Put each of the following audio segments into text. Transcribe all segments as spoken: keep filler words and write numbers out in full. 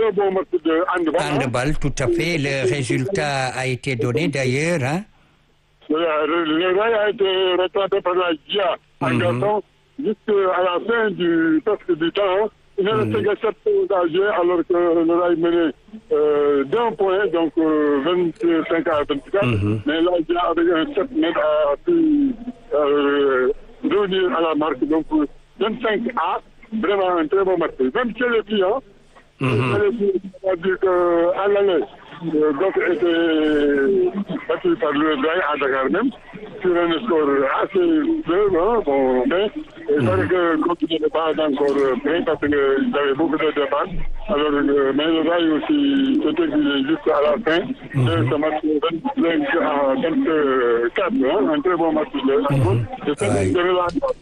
très bon match de handball. Handball, tout à fait. Le résultat a été donné d'ailleurs. Hein? Le rail a été rattrapé par la G I A en garçon jusqu'à la fin du presque du temps. Il ne restait que sept points à jouer alors que le rail menait euh, d'un point, donc euh, vingt-cinq à vingt-quatre. Mm-hmm. Mais la G I A avec un sept mètres a pu euh, revenir à la marque. Donc vingt-cinq à, vraiment un très bon match. Même chez les filles, hein, mm-hmm. chez les filles, c'est-à-dire qu'à l'aller, euh, donc était battu par le rail à Dakar même, sur un score assez faible, hein, bon, mais il fallait que continuer de pas encore prêt parce qu'il y avait beaucoup de départs. Alors, euh, mais le rail aussi s'est exilé jusqu'à la fin de ce match vingt-cinq à vingt-quatre, hein, un très bon match de handball. C'est ça de relation.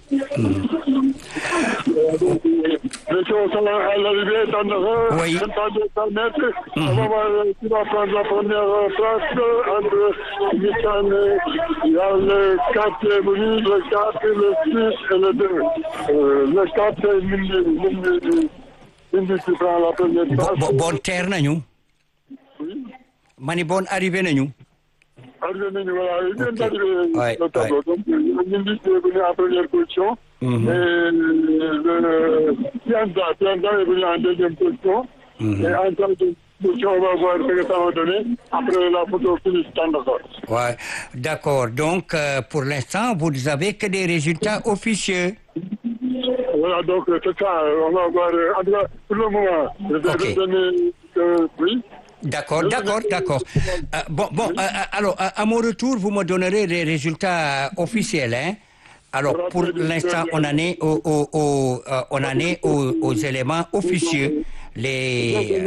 Les choses sont à l'arrivée, dans oui. vingt deux cents mètres. On va voir qui va prendre la première place entre Nissan. Il y a le quatre qui est venu, le quatre, le six et le deux. Euh, le quatre, c'est Mindy. Mindy qui prend la première place. Bon, bon terre, nañu. Oui. Mani bon arrivé nañu. Arrivé nañu, voilà. Il vient d'arriver ouais, le tableau. Ouais. Donc, Mindy qui est venu en première position. Mm-hmm. Et le Pianza, Pianza est venu en deuxième position. Mm-hmm. Et en troisième position, on va voir ce que ça va donner après la photo finish d'accord. Ouais, d'accord. Donc, euh, pour l'instant, vous n'avez que des résultats officieux. Voilà, donc c'est ça. On va voir. En tout cas, pour le moment, je vais okay. donner euh, oui. D'accord, d'accord, d'accord. Euh, bon, bon. Euh, alors, à mon retour, vous me donnerez les résultats officiels, hein. Alors, pour l'instant, on en est, au, au, au, euh, on en est aux, aux éléments officieux. Les...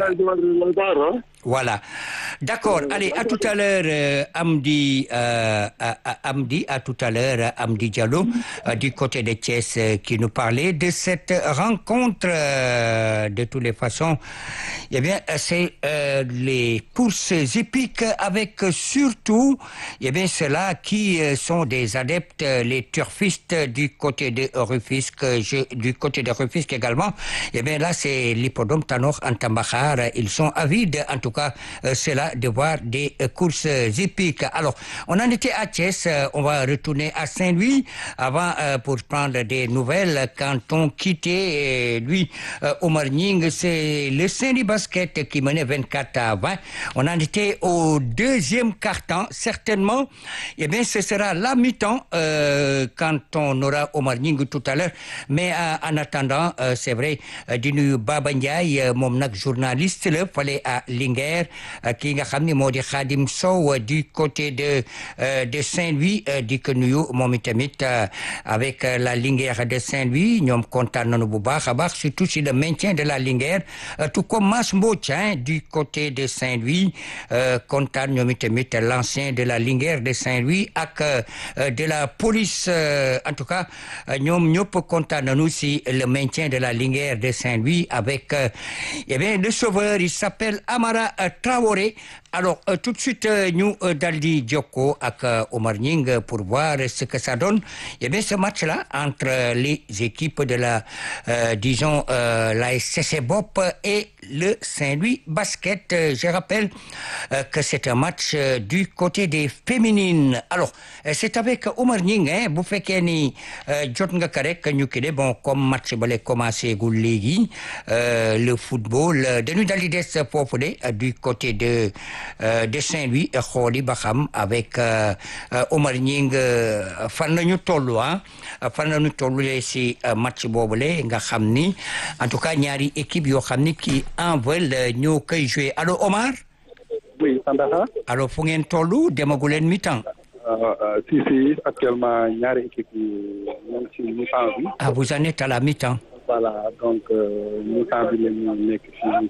Euh, voilà. D'accord. Allez, à tout à l'heure, euh, Amdi, euh, à, à, Amdi, à tout à l'heure, Amdi Diallo, euh, du côté de Thiès, euh, qui nous parlait de cette rencontre. Euh, de toutes les façons, eh bien, c'est euh, les courses hippiques avec surtout, eh bien, ceux-là qui euh, sont des adeptes, les turfistes du côté de Rufisque, je, du côté de Rufisque également. Eh bien, là, c'est l'hippodrome Tanor Antambakhar. Ils sont avides, en tout cas, euh, c'est là de voir des euh, courses hippiques. Alors, on en était à Thiès, euh, on va retourner à Saint-Louis avant euh, pour prendre des nouvelles. Quand on quittait, euh, lui, euh, Omar Nying, c'est le Saint-Louis Basket qui menait vingt-quatre à vingt. On en était au deuxième quart-temps, certainement. Eh bien, ce sera la mi-temps euh, quand on aura Omar Nying tout à l'heure. Mais euh, en attendant, euh, c'est vrai, euh, di nuyu Baba Ndiaye, moom nag journaliste la fale à Linguère, ki nga xam ne moo di Khadim Sow du côté de euh, de Saint-Louis, euh, di ko nuyu moom itamit euh, avec euh, la Linguère de Saint-Louis. Ñoom kontaan nañu bu baax a baax, surtout si le maintien de la Linguère, euh, tout comme Mass Mbodj du côté de Saint-Louis, euh, kontaan ñoom itamit l'ancien de la Linguère de Saint-Louis ak euh, de la police, euh, en tout cas ñoom ñëpp kontaan nañu si le maintien de la Linguère de Saint-Louis avec euh, eh bien le sauveur, il s'appelle Amara euh, Traoré. Alors euh, tout de suite euh, ñu euh, daldi jokko ak euh, Omar Nying pour voir ce que ça donne. Eh bien ce match-là entre euh, les équipes de la euh, disons euh, la S C C Bop et le Saint-Louis Basket. Euh, je rappelle euh, que c'est un match euh, du côté des féminines. Alors euh, c'est avec Omar Nying, hein, bu fekkee ni euh, jot nga ko rek ñu kii bon comme match ba lay commencé gul léegi euh, le football euh, dañu daldi des foofu de du côté de euh, de Saint-Louis xooli ba xam avec euh, euh, Omar Nying euh, fan nañu tollu ah fan nañu tollu si euh, match boobule nga xam ni en tout cas ñaari équipe yoo xam ni qui en veulent ñoo koy jouer. Allo Omar. Oui, Sandaha. Alors fu ngeen tollu demagu leen mi-temps. Euh, euh, si si actuellement ñaari équipe yi ñoo ci mi-temps bi. Ah, vous en êtes à la mi-temps. Voilà, donc mi-temps bi la ñu nekk fii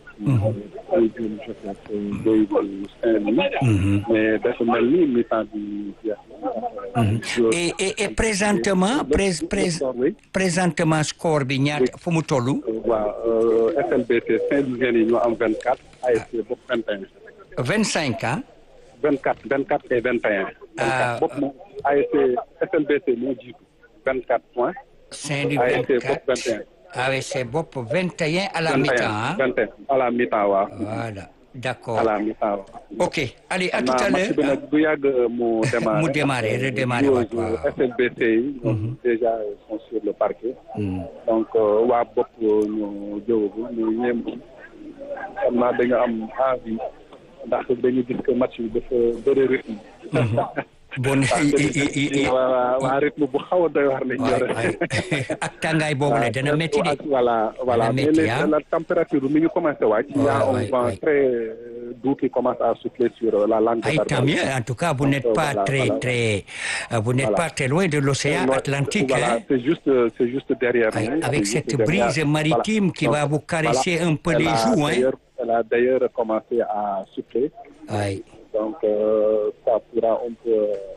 ci ay jëm jot doy Saint-Louis, mais dafa mel ni mi-temps bi jeex. Et et et présentement prés prés présentement score bi ñaata fu mu tollu. waaw F L B C Saint-Louis yi ñoo am vingt-quatre, A S C Bop vingt et un. vingt-cinq ans. vingt-quatre, vingt-quatre et vingt et un. Ah, Bop moom A S C F L B C moo jiitu vingt-quatre points. Saint-Louis A S C Bop vingt-quatre. vingt et un. Ah oui, c'est bopp vingt et un à la mi-temps. Hein? vingt et un à la mi-temps waaw. Voilà, d'accord. à la mi-temps. Ok, allez, à tout à l'heure. match bi nag du yàgg mu démarrer. mu démarrer redémarrer waat waaw. S L B C yi. ñoom déjà sont sur le parquet. donc waa bopp ñu jëwagu ñu ñeem xam naa dañu am envie ndax dañu gis que match bi dafa bëri rythme. bon waa waa rythme bu xaw a doy war lañ yore. ak tàngaay boobu la dana métti de. voilà voilà mais la température bi mi ngi commencé wàcc. il y a un vent très doux qui commence à souffler sur la langue. ay tant mieux en tout cas vous n'êtes pas très très vous n'êtes pas très loin de l'océan Atlantique. Voilà, c'est juste c'est juste derrière. Avec cette brise maritime qui va vous caresser un peu les joues. Elle a d'ailleurs commencé à souffler. Oui. Donc, euh, ça pourra un peu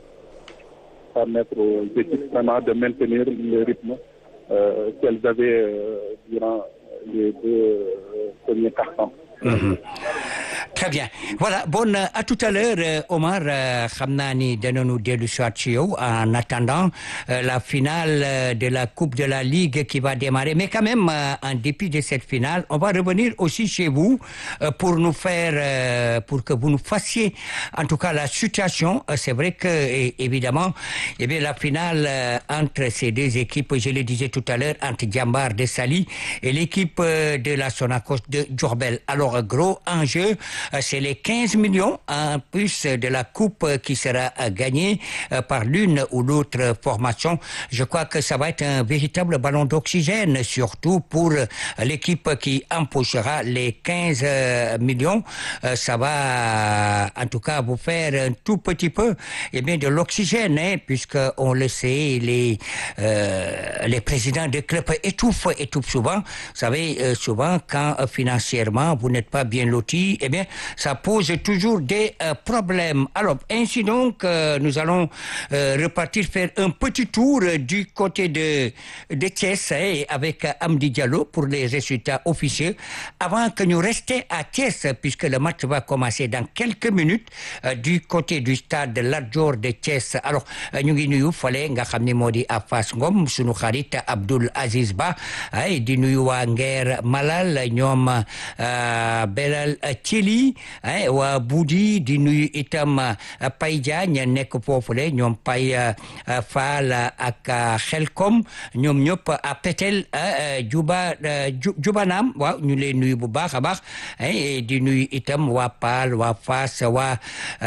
permettre aux équipes vraiment de maintenir le rythme euh, qu'elles avaient euh, durant les deux euh, premiers quarts-temps. Mm-hmm. Très bien voilà bon à tout à l'heure Omar xam naa ni danañu dellu soit ci yow en attendant euh, la finale de la Coupe de la Ligue qui va démarrer mais quand même euh, en dépit de cette finale on va revenir aussi chez vous euh, pour nous faire euh, pour que vous nous fassiez en tout cas la situation euh, c'est vrai que et, évidemment eh bien la finale euh, entre ces deux équipes je le disais tout à l'heure entre Diambar de Saly et l'équipe euh, de la Sonacos de Diourbel alors gros enjeu c'est les quinze millions en plus de la coupe qui sera gagnée par l'une ou l'autre formation. Je crois que ça va être un véritable ballon d'oxygène, surtout pour l'équipe qui empochera les quinze millions. Ça va en tout cas vous faire un tout petit peu eh bien, de l'oxygène, hein, puisque on le sait, les, euh, les présidents de clubs étouffent, étouffent souvent. Vous savez, euh, souvent quand euh, financièrement vous n'êtes pas bien loti, eh bien, ça pose toujours des euh, problèmes. Alors, ainsi donc, euh, nous allons euh, repartir faire un petit tour euh, du côté de, de Thiès hein, avec euh, Amdi Diallo pour les résultats officieux. Avant que nous restions à Thiès, puisque le match va commencer dans quelques minutes euh, du côté du stade de Lat Dior de Thiès. Alors, euh, ñu ngi nuyu fale nga xam ne moo di Afas Ngom sunu xarit Abdoul Aziz Ba ay di nuyu waa Nguer Malal ñoom euh, Belal Thieli ay waa Budi di nuyu itam Pay Diagne nekk foofule ñoom Pay Fall ak Xelkom ñoom ñëpp a Petel Juba Jubanam waaw ñu leen nuyu bu baax a baax ay di nuyu itam waa Paal waa Fass waa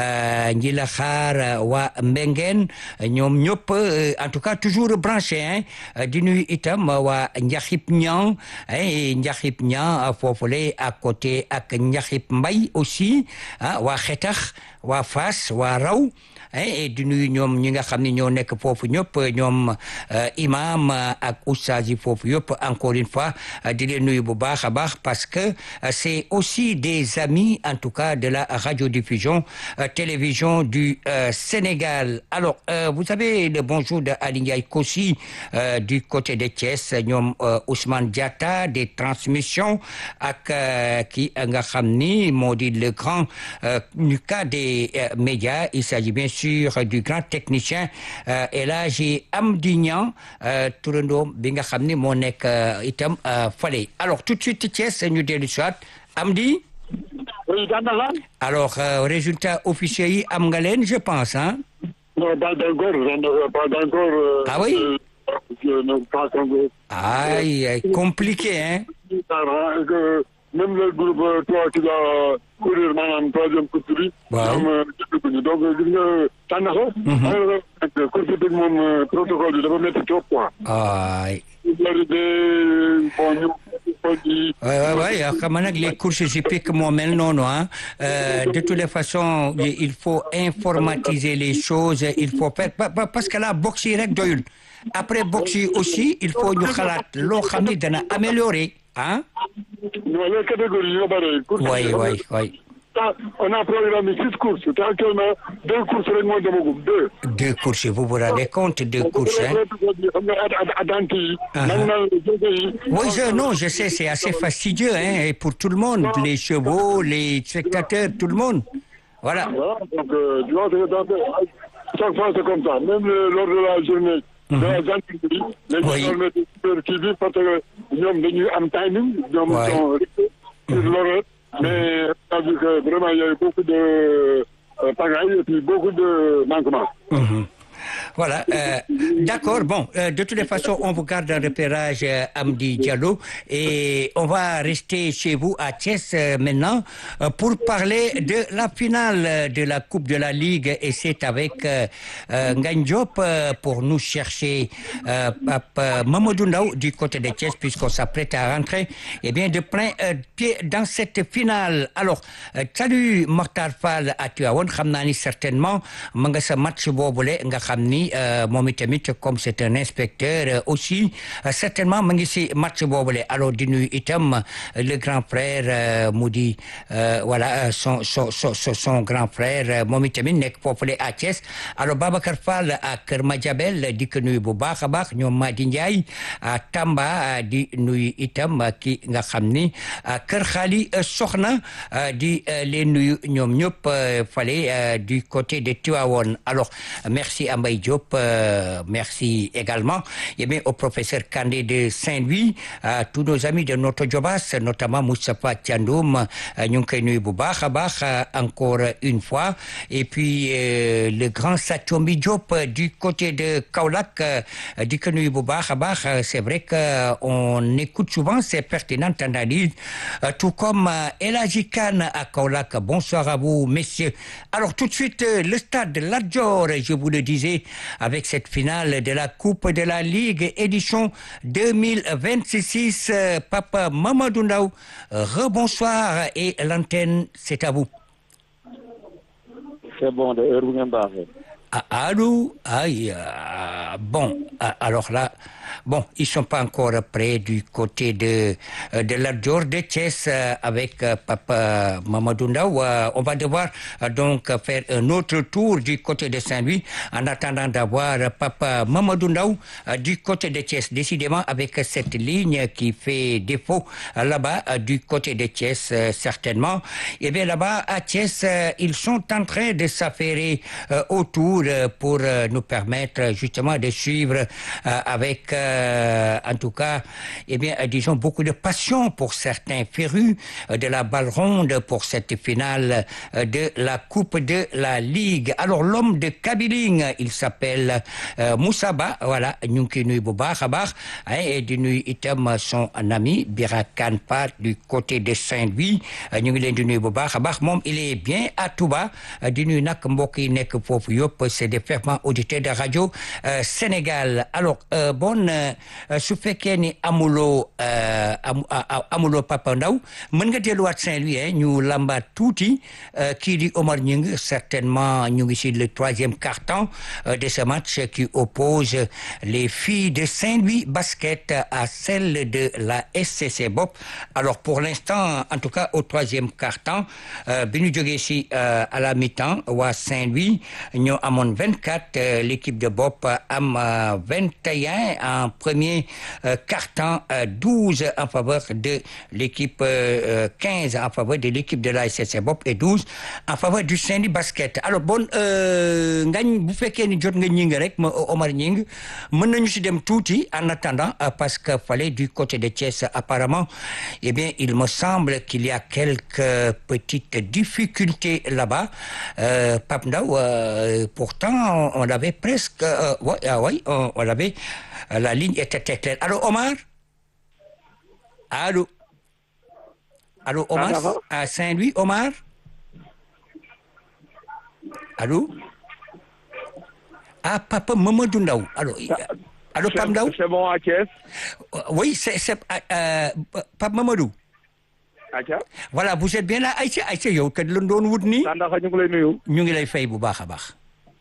Njilaxaar waa Mbengeen ñoom ñëpp en tout cas toujours branché hein di nuyu itam waa Njaxip Ñang ay Njaxip Ñang foofule à côté ak Njaxip Mbay aussi ah waa Xetax waa Fass waa Raw et di nuyu ñoom ñi nga xam ne ñoo nekk foofu ñëpp ñoom imam ak oustaz yi foofu yëpp encore une fois di leen nuyu bu baax a baax parce que c'est aussi des amis en tout cas de la radiodiffusion télévision du euh, Sénégal. Alors euh, vous savez le bonjour de Ali Ndiaye Kossi euh, du côté de Thiès ñoom euh, Ousmane Diatta des transmissions ak ki nga xam ni moo di le grand euh, du cas des euh, médias il s'agit bien sûr du grand technicien euh, El Hadji Amdi Niang euh, turandoom bi nga xam ni moo nekk euh, itam euh, fale alors tout de suite Thiès ñu dellu soit Amdi. Oui, Dandala. Alors euh, résultat officiel yi am nga leen je pense hein. Non, pas encore, pas encore. Euh, ah oui. Euh, euh, pas encore. Aïe, compliqué hein. Que même le groupe trois qui va courir maanaam troisième course bi. waaw ñoom donc gis nga tànn ko. course bi moom protocole bi dafa métti trop quoi. aïe. bon ñu. oui oui oui xam nga nag les courses hippiques moo mel noonu ah de toutes les façons il faut informatiser les choses il faut faire parce que la boxe yi rek doyul après boxe yi aussi il faut ñu xalaat loo xam ni dana améliorer ah. non les catégories yoo bëri. oui oui oui. on a programmé six courses te actuellement deux courses rek moo demagum deux. deux courses vous vous rendez compte deux courses hein. oui je non je sais c'est assez fastidieux hein et pour tout le monde les chevaux les spectateurs tout le monde voilà. voilà donc euh, tu vois chaque fois c'est comme ça même lors de la journée. de la gendarmerie. les gendarmes kii bi parce que ñoom dañuy am timing. ñoom Ouais. sont restés sur l'horaire. Mais c'est-à-dire que vraiment il y a eu beaucoup de euh, pagaille et puis beaucoup de manquements. Mhm. Voilà, euh, d'accord. Bon, euh, de toutes les façons, on vous garde en repérage, euh, Amdi Diallo, et on va rester chez vous à Thiès euh, maintenant euh, pour parler de la finale euh, de la Coupe de la Ligue, et c'est avec euh, euh, Ngagne Diop euh, pour nous chercher euh, Pape euh, Mamadou Ndaw du côté de Thiès, puisqu'on s'apprête à rentrer, eh bien, de plein euh, pied dans cette finale. Alors, euh, salut Mokhtar Fall à Tivaouane, xam naa ni certainement ma nga sa match boobule nga xam ni euh, moom itamit comme c'est un inspecteur euh, aussi euh, certainement ma ngi si match boobule. Alors di nuyu itam euh, le grand frère euh, mu di euh, voilà euh, son son son son grand frère euh, moom itamit nekk foofule à Thiès. Alors Babacar Fall à Kër Madiabel di ko nuyu bu baax a baax, ñoom Madi Ndiaye à Tamba di nuyu itam ki nga xam ni Kër Xaali Soxna di leen nuyu ñoom ñëpp fale du côté de Tivaouane. Alors merci à Mbaye Diop, euh, merci également et bien au professeur Kandé de Saint-Louis, à tous nos amis de Notto Diobass, notamment Moustapha Thiandoum, ñu ngi koy nuyu bu baax a baax encore une fois, et puis euh, le grand Sathiomi Diop du côté de Kaolack di ko nuyu bu baax a baax. C'est vrai que on écoute souvent ces pertinentes analyses, tout comme El Hadji Kane à Kaolack. Bonsoir à vous messieurs. Alors tout de suite le stade Lat Dior, je vous le disais, avec cette finale de la Coupe de la Ligue édition deux mille vingt-six. Papa Mamadou Ndaw, rebonsoir et l'antenne c'est à vous. C'est bon, de heure bu ngeen baaxee. Ah, allô, aïe, euh, bon, euh, alors là, bon, ils sont pas encore près du côté de euh, de Lat Dior de Thiès euh, avec euh, Papa Mamadou Ndaw. Euh, on va devoir euh, donc faire un autre tour du côté de Saint-Louis en attendant d'avoir euh, Papa Mamadou Ndaw euh, du côté de Thiès. Décidément, avec cette ligne qui fait défaut euh, là-bas euh, du côté de Thiès, euh, certainement. Et bien là-bas à Thiès, euh, ils sont en train de s'affairer euh, autour pour euh, nous permettre justement de suivre euh, avec euh, en tout cas eh bien euh, disons beaucoup de passion pour certains férus euh, de la balle ronde pour cette finale euh, de la Coupe de la Ligue. Alors l'homme de Kabiling, il s'appelle euh, Moussa Ba, voilà, ñu ngi koy nuyu bu baax a baax, et di nuyu itam son ami Birakan Pat du côté de Saint-Louis, ñu ngi leen di nuyu bu baax a baax. Moom il est bien à Touba, di nuyu nag mbokk yi nekk foofu yëpp, c'est des fervents auditeurs de radio euh, Sénégal. Alors euh, bon euh, su fekkee ni amuloo euh, am, amuloo Papa Ndaw, mën nga delluwaat Saint-Louis hein, ñu lambaat tuuti euh, kii di Omar Ñing. Certainement ñu ngi ci le troisième quart-temps euh, de ce match qui oppose les filles de Saint-Louis Basket à celles de la S C C Bopp. Alors pour l'instant, en tout cas au troisième quart-temps, euh, bi ñu jógee ci euh, à la mi-temps waa Saint-Louis ñoo amoon vingt-quatre, euh, l'équipe de Bopp am euh, vingt et un en premier euh, quart-temps, euh, douze en faveur de l'équipe, euh, quinze en faveur de l'équipe de la S C C Bopp et douze en faveur du Saint-Louis Basket. Alors bon euh, Ngagne, bu fekkee ni jot nga Ñing rek ma Omar Ñing, mën nañu ci dem tuuti en attendant euh, parce que fallait du côté de Thiès apparemment, eh bien il me semble qu'il y a quelques petites difficultés là-bas. euh, Pape Ndaw, euh, pourtant on avait presque euh, ouais, ah, ouais, on, on avait euh, la ligne était très claire. Allô Omar? Allô? Allô Omar à Saint-Louis? Omar? Allô? Ah, Papa Mamadou Ndaw. Allô? Allô Pape Ndaw? C'est bon à Thiès? Oui, c'est c'est euh, Pape Mamadou. Atia. Voilà, vous êtes bien là Aïcha Aïcha yow kat la doon wut nii. Tandakha ñu ngi lay nuyu. ñu ngi lay fay bu baax a baax.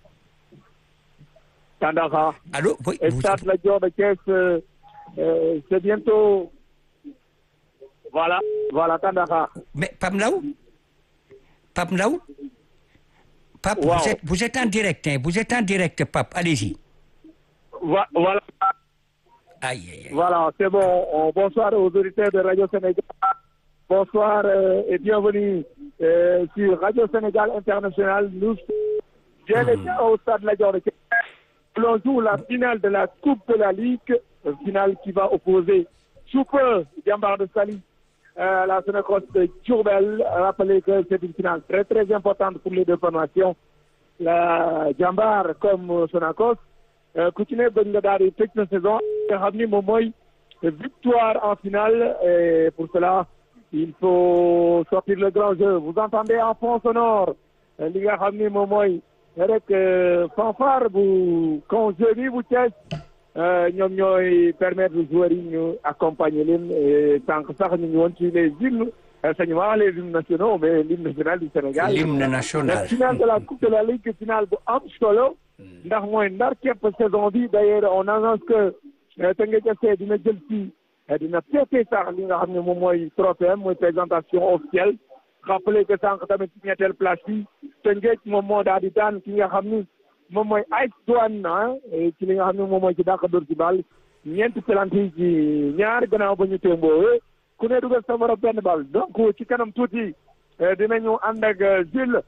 Tandakha. Allô? Oui, vous Stade Lat Dior de Thiès, euh, euh, c'est bientôt. Voilà, voilà Tandakha. Mais Pape Ndaw? Pape Ndaw? Pape, wow. vous êtes vous êtes en direct, hein? Vous êtes en direct, Pape, allez-y. Voilà. Aïe, aïe, aïe. Voilà, c'est bon. Oh, bonsoir aux auditeurs de Radio Sénégal. Bonsoir euh, et bienvenue euh, sur Radio Sénégal International. Nous sommes mmh. au stade Lat Dior de Thiès. On joue la finale de la Coupe de la Ligue, une finale qui va opposer sous peu Jambar de Saly, euh, la Sonacos de Diourbel. Rappelez que c'est une finale très très importante pour les deux formations. La Jambar comme Sonacos ku ci ne bëgg nga daal di tëj na saison nga xam ni moom mooy victoire en finale et pour cela il faut sortir le grand jeu. Vous entendez en fond sonore li nga xam ni moom mooy rek fanfare bu congé bi bu Thiès ñoom ñooy permettre joueurs yi ñu accompagner leen sànq sax ñu ngi woon ci les hymnes enseignement les hymnes nationaux mais l'hymne national du Sénégal. L'hymne national. La finale de la Coupe de la Ligue finale bu am solo. ndax mooy ndar képp saison bi d'ailleurs on annonce que Teungueth F C dina jël ci dina féete sax li nga xam ne moom mooy trophée mooy présentation officielle. Rappelez que sànq tamit ci ñetteel place bi Teungueth moom moo daal di daan ki nga xam ni moom mooy A S Douanes ci li nga xam ne moom mooy ci dàq dóor ci bal ñeenti penalty ci ñaar gannaaw ba ñu témboo ku ne dugal sa morom benn bal donc ci kanam tuuti dinañu ànd ak Jules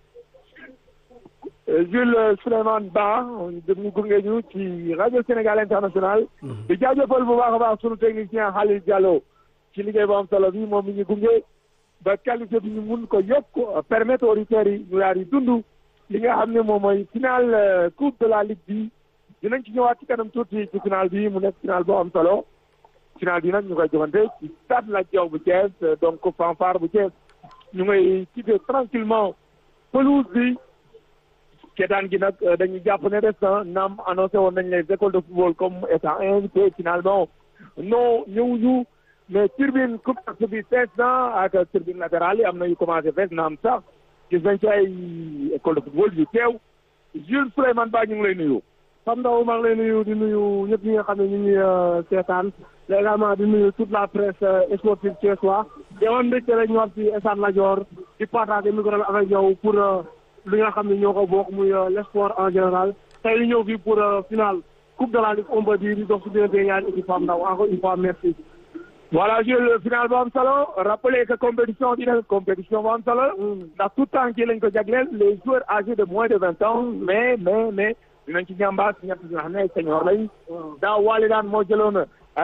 Jules Souleymane Ba ñu gunge ñu ci rajo Sénégal International di jaajëfal bu baax a baax sunu technicien Khalil Diallo ci liggéey bu am solo bi moom mi ñu gunge ba qualité bi ñu mun ko yokk permettre auditeurs yi ñu daal di dund li nga xam ne moom mooy finale coupe de la ligue bi dinañ ci ñëwaat ci kanam tuuti ci finale bi mu nekk finale boo am solo finale bi nag ñu koy joxante ci stade Lat Dior bu Thiès donc fanfare bu Thiès ñu ngay quitter tranquillement pelouse bi keetaan gi nag dañuy jàpp ne des na naam annoncé woon nañ les écoles de football comme étant invité finalement non ñëwuñu mais turbine coupe bi fees na ak turbine latérale yi am na yu commencé fees naam sax gis nañ ci ay école de football yu teew Jules Souleymane Ba ñu ngi lay nuyu. Pape Ndaw maa ngi lay nuyu di nuyu ñëpp ñi nga xam ne ñu ngi seetaan également di nuyu toute la presse sportive thiessois di amoon mbégte rek ñëwaat ci stade Lat Dior di partager micro bi avec yow pour li nga xam ne ñoo ko bokk muy le sport en général tey ñu ñëw fii pour finale coupe de la ligue on peut dire di dox ci diggante ñaari équipe Pape Ndaw encore une fois merci. Voilà Jules final bu am solo rappelez que compétition bi nag compétition bu am solo ndax tout temps kii lañ ko jagleel les joueurs âgés de moins de vingt ans mais mais mais dinañ ci ñambaas ñett ñoo xam ne senior lañ daaw Walidaan moo jëloon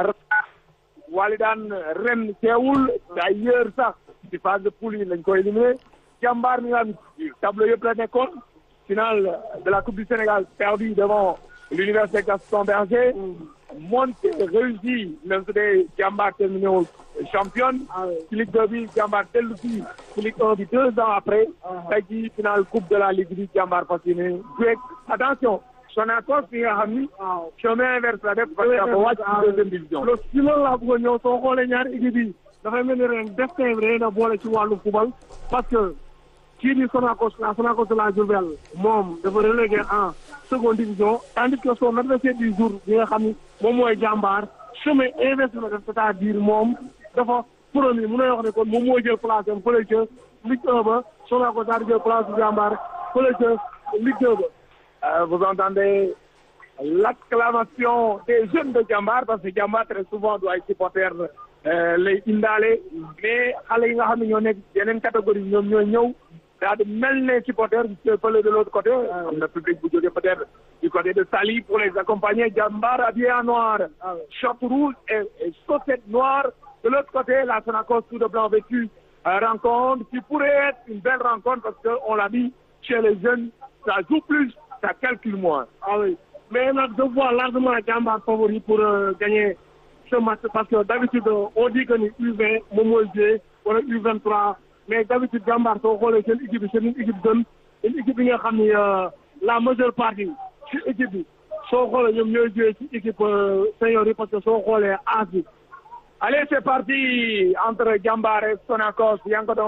Walidaan ren teewul d'ailleurs sax ci phase de poule yi lañ koy éliminé Jambar mi nga xam tableau yëpp la nekkoon finale de la Coupe du Sénégal perdu devant l'université Gaston Berger montée réussie même su dee Jambar terminé wul championne ci Ligue deux bi Jambar dellu si ci Ligue un bi deux ans après tey jii finale Coupe de la Ligue bi Jambar fas yéene joué attention Sonacos bi nga xam ni chemin inverse la def parce que dafa wàcc ci deuxième division. si loolu laa bëgg a ñëw soo xoolee ñaari équipe yi dafay mel ni ren destin bi na boole ci wàllu football parce que kii di Sonacos la Sonacos de la Diourbel moom dafa relégué en seconde division tandis que son adversaire du jour bi nga xam ni moom mooy Jambar chemin inverse la def c'est-à-dire moom dafa premier mun na wax ne kon moom moo jël place am fële ca Ligue un ba Sonacos daal di jël place du Jambar fële ca Ligue deux ba. Euh, vous entendez l'acclamation des jeunes de Jambar parce que Jambar très souvent du ay supporters lay indaale mais xale yi nga xam ne ñoo nekk yeneen catégorie ñoom ñooy ñëw daal di mel ne supporters fële de l'autre côté am na public bu jógee peut-être du côté de Saly pour les accompagner Jambar habillé en noir short rouge et, et chaussettes noires de l'autre côté la Sonacos tout de blanc vêtu rencontre qui pourrait être une belle rencontre parce que on l'a dit chez les jeunes ça joue plus ça calcule moins. Ah oui, mais nag je vois largement Jambar favori pour euh, gagner ce match parce que d'habitude on dit que ni U vingt moom mooy joué wala U vingt-trois mais d'habitude Jambar soo xoolee seen équipe bi c'est une équipe jeune une équipe bi nga xam ni la majeure partie ci équipe bi soo xoolee ñoom ñooy joué ci équipe senior yi parce que soo xoolee âge bi. Allez, c'est parti entre Jambar et Sonacos.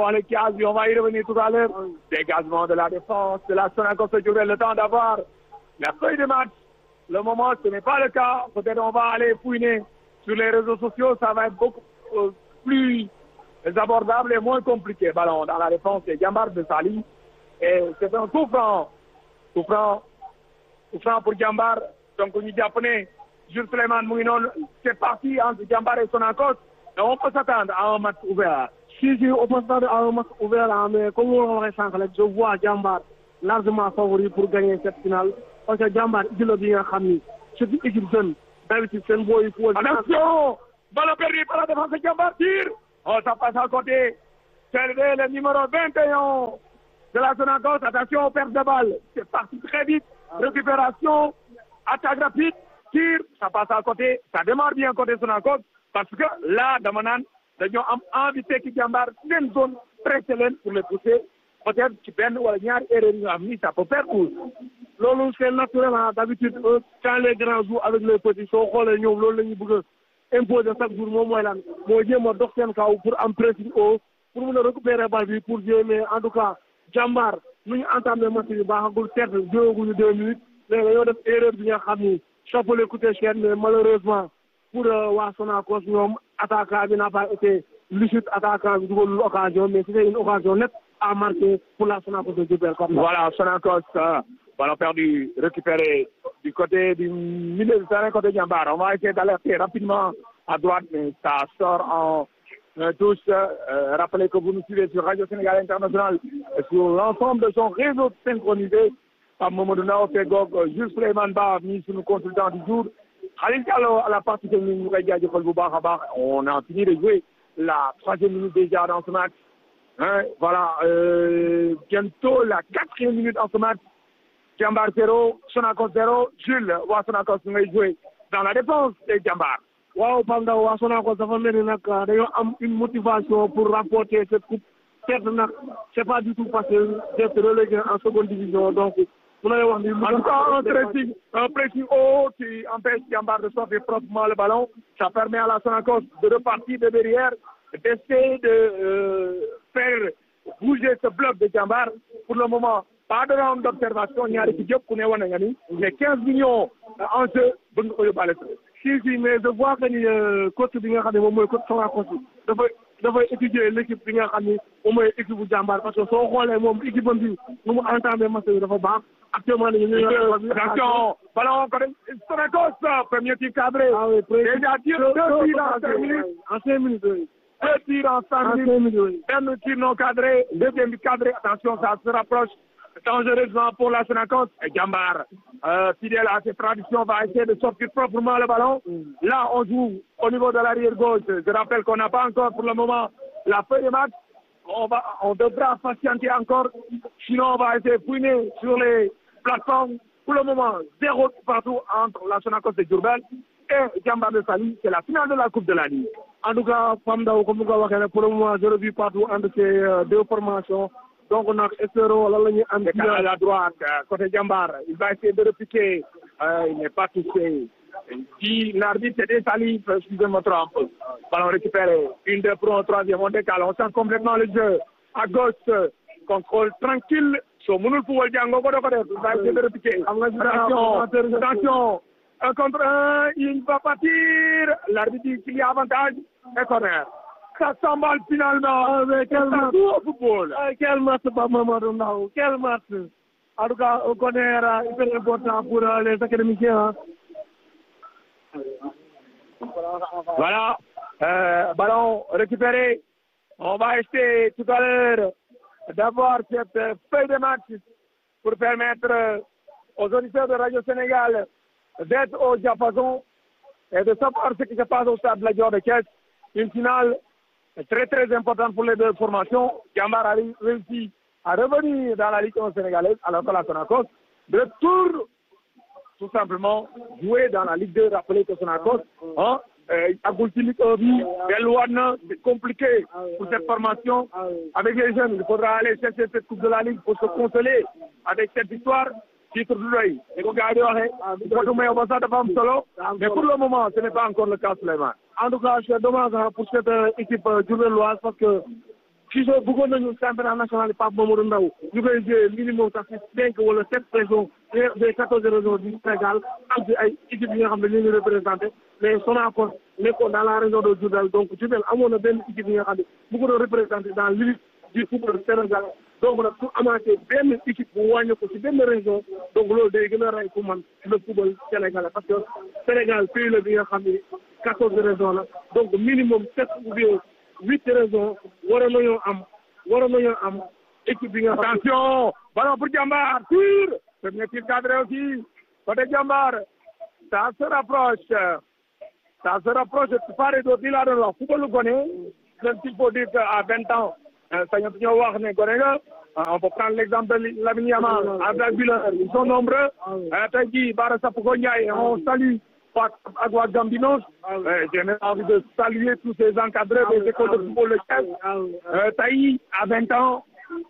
On va y revenir tout à l'heure. Dégagement de la défense de la Sonacos de Diourbel. Le temps d'avoir la feuille de match. Le moment, ce n'est pas le cas. Peut-être on va aller fouiner sur les réseaux sociaux. Ça va être beaucoup euh, plus abordable et moins compliqué. Ballon dans la défense de Jambar de Saly. Et c'est un coup franc. Coup franc. Coup franc pour Jambar. Donc, on y japonais. Jules Souleymane mu ngi noonu c'est parti entre Jambar et Sonacos et on peut s'attendre à un match ouvert. Si si on peut s'attendre à un match ouvert mais comme on l'a waxee sànq rek je vois Jambar largement favori pour gagner cette finale parce que Jambar équipe la bi nga xam ni c'est une équipe jeune d'habitude seen booy. Attention Ballon perdu par la défense de Jambar, tire. Oh, ça passe à côté. C'est le numéro vingt et un de la Sonacos. Attention aux pertes de balle. C'est parti très vite. Récupération, attaque rapide, tire. Ça passe à côté. Ça démarre bien côté Sonacos. Parce que là, Damanan, dañoo am invité ki Jambar seen zone pressé leen pour les pousser. Peut-être ci benn wala ñaari erreur yi nga xam ni ça peut faire tout. loolu c'est naturel ah d'habitude quand les grands jouent avec les petits soo xoolee ñoom loolu la ñuy bëgg a imposer chaque jour moom mooy lan moo jéem a dox seen kaw pour am pressing haut pour mun a récupérer bal bi pour jouer mais en tout cas Jambar nu ñu entamé match bi baaxagul certes jouaguñu deux minutes mais dañoo def erreur bi nga xam ni chapeau coûté cher mais malheureusement pour waa Sonacos ñoom attaquant bi n'a pas été lucide attaquant bi dugalul occasion mais c'était une occasion nette à marquer pour la Sonacos de Diourbel. Voilà, Sonacos, euh, ballon perdu, récupéré du côté du milieu de terrain côté Jambar. On va essayer d'alerter rapidement à droite, mais ça sort en euh, touche. Euh, rappelez que vous nous suivez sur Radio Sénégal International et sur l'ensemble de son réseau synchronisé. Par Mamadou Nao Fegog, Jules Souleymane Ba, mis sur nos consultants du jour. Khalil Diallo à la partie technique, on a fini de jouer la troisième minute déjà dans ce match. Hein, voilà, euh, bientôt la quatrième minute en ce match. Jambar zéro, Sonacos zéro. Jules, waa Sonacos ngay jouer dans la défense de Jambar. waaw Pape Ndao waa Sonacos dafa mel ni nag dañoo am une motivation pour remporter cette coupe. Certes nag c'est pas du tout facile d'être relégué en seconde division donc mu lay wax ni. En tout cas un pressing, un pressing haut qui empêche Jambar de sortir proprement le ballon. Ça permet à la Sonacos de repartir de derrière, d'essayer de euh, faire bouger ce bloc de Jambar. Pour le moment, pas de round d'observation ñaari ci jëpp ku ne wane nga ni mais quinze millions en jeu bëgg nga ko yóbbaale. si si mais je vois que ni coach bi nga xam ne moom mooy coach Sonacos dafay dafay étudier l'équipe bi nga xam ne moom mooy équipe bu Jambar parce que soo xoolee moom équipe am bi nu mu entamé match bi dafa baax actuellement ni ñu attention ballon côté Sonacos premier tir cadré. ah oui déjà tir deux tirs en cinq minutes en cinq minutes oui. deux tirs en cinq minutes benn tir non cadré deuxième bi cadré attention ça se rapproche dangereusement pour la Sonacos et Jambar euh, fidèle à ses traditions va essayer de sortir proprement le ballon. Là on joue au niveau de l'arrière gauche. Je rappelle qu'on n'a pas encore pour le moment la feuille de match. On va on devra patienter encore sinon on va essayer de fouiner sur les plateformes. Pour le moment zéro partout entre la Sonacos de Diourbel et Jambar de Saly. C'est la finale de la Coupe de la Ligue. En tout cas Pape Ndao comme ni nga ko waxee pour le moment zéro but partout entre ces euh, deux formations. Donc nag espérons lan la ñuy am. À la droite côté Jambar il va essayer de repiquer. Euh, il n'est pas touché. Si l'arbitre c'était Saly, excusez-moi trop un peu. Ballon récupéré. Une deux pour un troisième on décale. On sent complètement le jeu. À gauche contrôle tranquille. soo mënul football jàngoo ko da ko def. Il va essayer de repiquer. Attention attention. Un contre un il va partir. L'arbitre dit qu'il y a avantage et corner. Ça s'emballe finalement. mais quel match au football. quel match Pape Mamadou Ndao quel match. En tout cas un corner hyper important pour les académiciens. Voilà, euh, ballon récupéré. On va essayer tout à l'heure d'avoir cette feuille de match pour permettre aux auditeurs de Radio Sénégal d'être au diapason et de savoir ce qui se passe au stade Lat Dior de Thiès. Une finale très très importante pour les deux formations. Jambar a réussi à revenir dans la Ligue un sénégalaise alors que la Sonacos de tour tout simplement jouer dans la Ligue deux. Rappelez que Sonacos hein, agul ci Ligue un bi delluwaat na c'est compliqué pour cette formation avec les jeunes. Il faudra aller chercher cette Coupe de la Ligue pour se consoler avec cette victoire. Titre du doy ni ko gars yi di waxee fotu mayo ba sax dafa am solo mais pour le moment ce n'est pas encore le cas Souleymane. En tout cas c'est dommage pour cette équipe diourbelloise parce que si soo bëggoon nañu championnat national Pape Mamadou Ndao ñu koy jouer minimum sax cinq wala sept régions des quatorze régions du Sénégal am ci ay équipes yi nga xam ne ñu ngi représenté mais Sonacos nekkoon dans la région de Diourbel donc Diourbel amoon na benn équipe yi nga xam ne bu ko doon représenté dans l'élite du football sénégalais donc nag su amaatee benn équipe bu wàññi ko ci benn région donc loolu day gën a rey pour man le football sénégalais parce que Sénégal pays la bi nga xam ne quatorze régions la donc minimum sept ou bien huit régions waroon nañoo am waroon nañoo am équipe bi nga xam. Attention ballon pour Jambar tir premier tir cadré aussi côté Jambar ça se rapproche ça se rapproche de part et d'autre. Il a le football le connaît. Même s'il faut dire qu'à vingt ans, ça y est, on peut prendre l'exemple de Lamine Yamal, Abdel Bilal, ils sont nombreux. Taïdi, Bara Sapoko Ndiaye, on salue Agua Gambinos. J'ai même envie de saluer tous ces encadrés des écoles de football le chef. Taïdi, à vingt ans,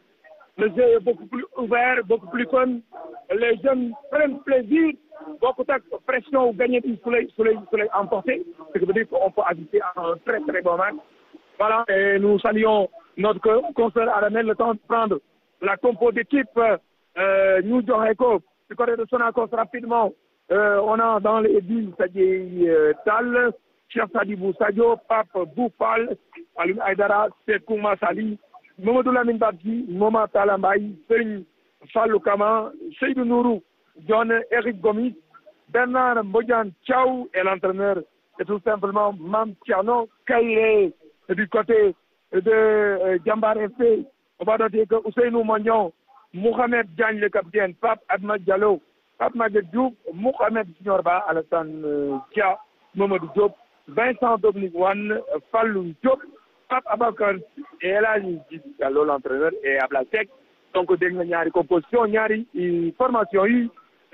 le jeu est beaucoup plus ouvert, beaucoup plus fun. Les jeunes prennent plaisir. Beaucoup de pression ou gagner du soleil, soleil, soleil emporté. Ce qui veut dire qu'on peut assister à un très très bon match. Voilà, et nous saluons notre concert à la le temps de prendre la compo d'équipe. Euh, nous, Djoreko, du côté de Sonacos, rapidement, euh, on a dans les villes, c'est-à-dire euh, Tal, Cheikh Sadibou Sadio, Pape Boufal, Alim Aydara, Sekou Massali, Mamadou Lamine Babji, Moma Talambaye, Serigne Fallou Kama, Seydou Nourou, John Eric Gomis, Bernard Mbodian Tchaou et l'entraîneur, et tout simplement Mam Tiano Kaye du côté de euh, Djambar F C. On va noter que Ousseinou Magnon, Mohamed Diagne le capitaine, Pape Adma Diallo, Pape Maguette Diouf, Mohamed Signorba, Alassane euh, Kia, Mamadou Diop, Vincent Dominique Wan, Fallou Diop, Pape Abakar et Elali Diallo, l'entraîneur, et Ablasek. Donc, dégg nga ñaari composition ñaari formation yi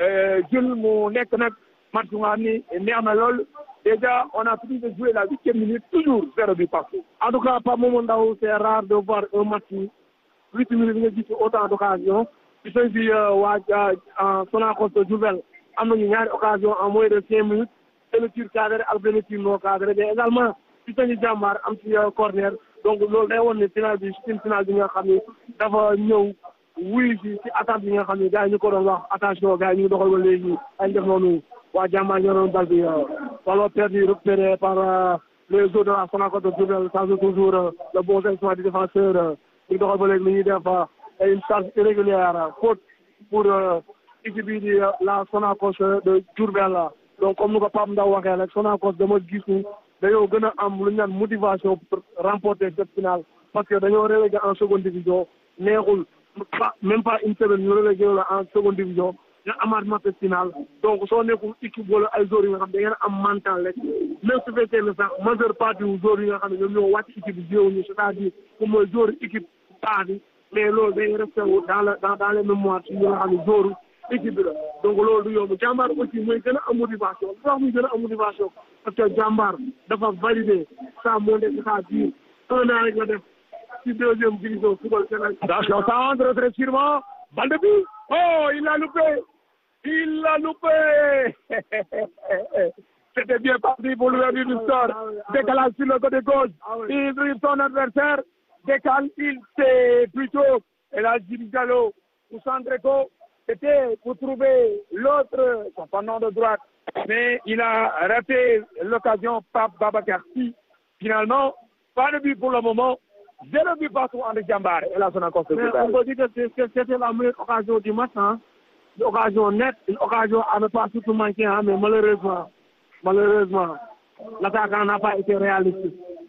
jël mu nekk nag match nga xam ni neex na lool. Déjà, on a fini de jouer la huitième minute, toujours zéro but partout. En tout cas, pas moment où c'est rare de voir un match huit minutes nga gis autant d'occasions. Ci sëñ bi waa Sonacos Diourbel am nañu ñaari occasion en moins de cinq minutes. Benn tir cadré ak benn tir non cadré mais également ci sëñ Jàmbaar am ci corner. Donc loolu day woon ne final bi ci final bi nga xam ne dafa ñëw wuyu si ci attente bi nga xam ne gars yi ñu ko doon wax attention gars yi ñu ngi doxal ba léegi ay def noonu waa Jàmbaar ñoo doon bal bi ballon perdu récupéré par les autres de la Sonacos de Diourbel, ça joue toujours le bon gestion du défenseur ñu doxal ba léegi ni ñuy def une charge irrégulière faute pour équipe bi di la Sonacos de Diourbel. Donc comme nu ko Pape Ndaw waxee rek Sonacos dama gis ni dañoo gën a am lu ñu naan motivation pour remporter cette finale parce que dañoo relégué en seconde division neexul pas même pas une semaine ñu relégué la en seconde division nga amaat match finale. Donc soo nekkul équipe wala ay joueurs yi nga xam da ngeen am mental rek même su fekkee ne sax majeure partie wu joueurs yi nga xam ne ñoom ñoo wàcc équipe bi jéewuñu c'est-à-dire comme mooy joueur équipe base bi mais loolu day resté wu dans le dans dans les mémoires ci ñi nga xam ne joueur équipe bi la. Donc loolu du yomb Jàmbaar aussi mooy gën a am motivation lu tax muy gën a am motivation parce que Jàmbaar dafa validé sa montée c'est-à-dire un an rek la def ci deuxième division football Sénégal. Attention, ça entre très sûrement. Balle de but. Oh, il l'a loupé. Il l'a loupé. C'était bien parti pour l'ouverture du score. Décalage sur le côté gauche. Il drive son adversaire. Décale, il s'est plutôt. Et là, Jim Diallo ou Sandreco, c'était pour trouver l'autre compagnon de droite. Mais il a raté l'occasion, Pape Babacar Sy. Finalement, pas de but pour le moment. Zéro but partout entre Jàmbaar et la Sonacos. Mais on peut dire que c'était la meilleure occasion du match, hein. Une occasion nette, une occasion à ne pas surtout manquer, hein, mais malheureusement, malheureusement, l'attaquant n'a pas été réaliste.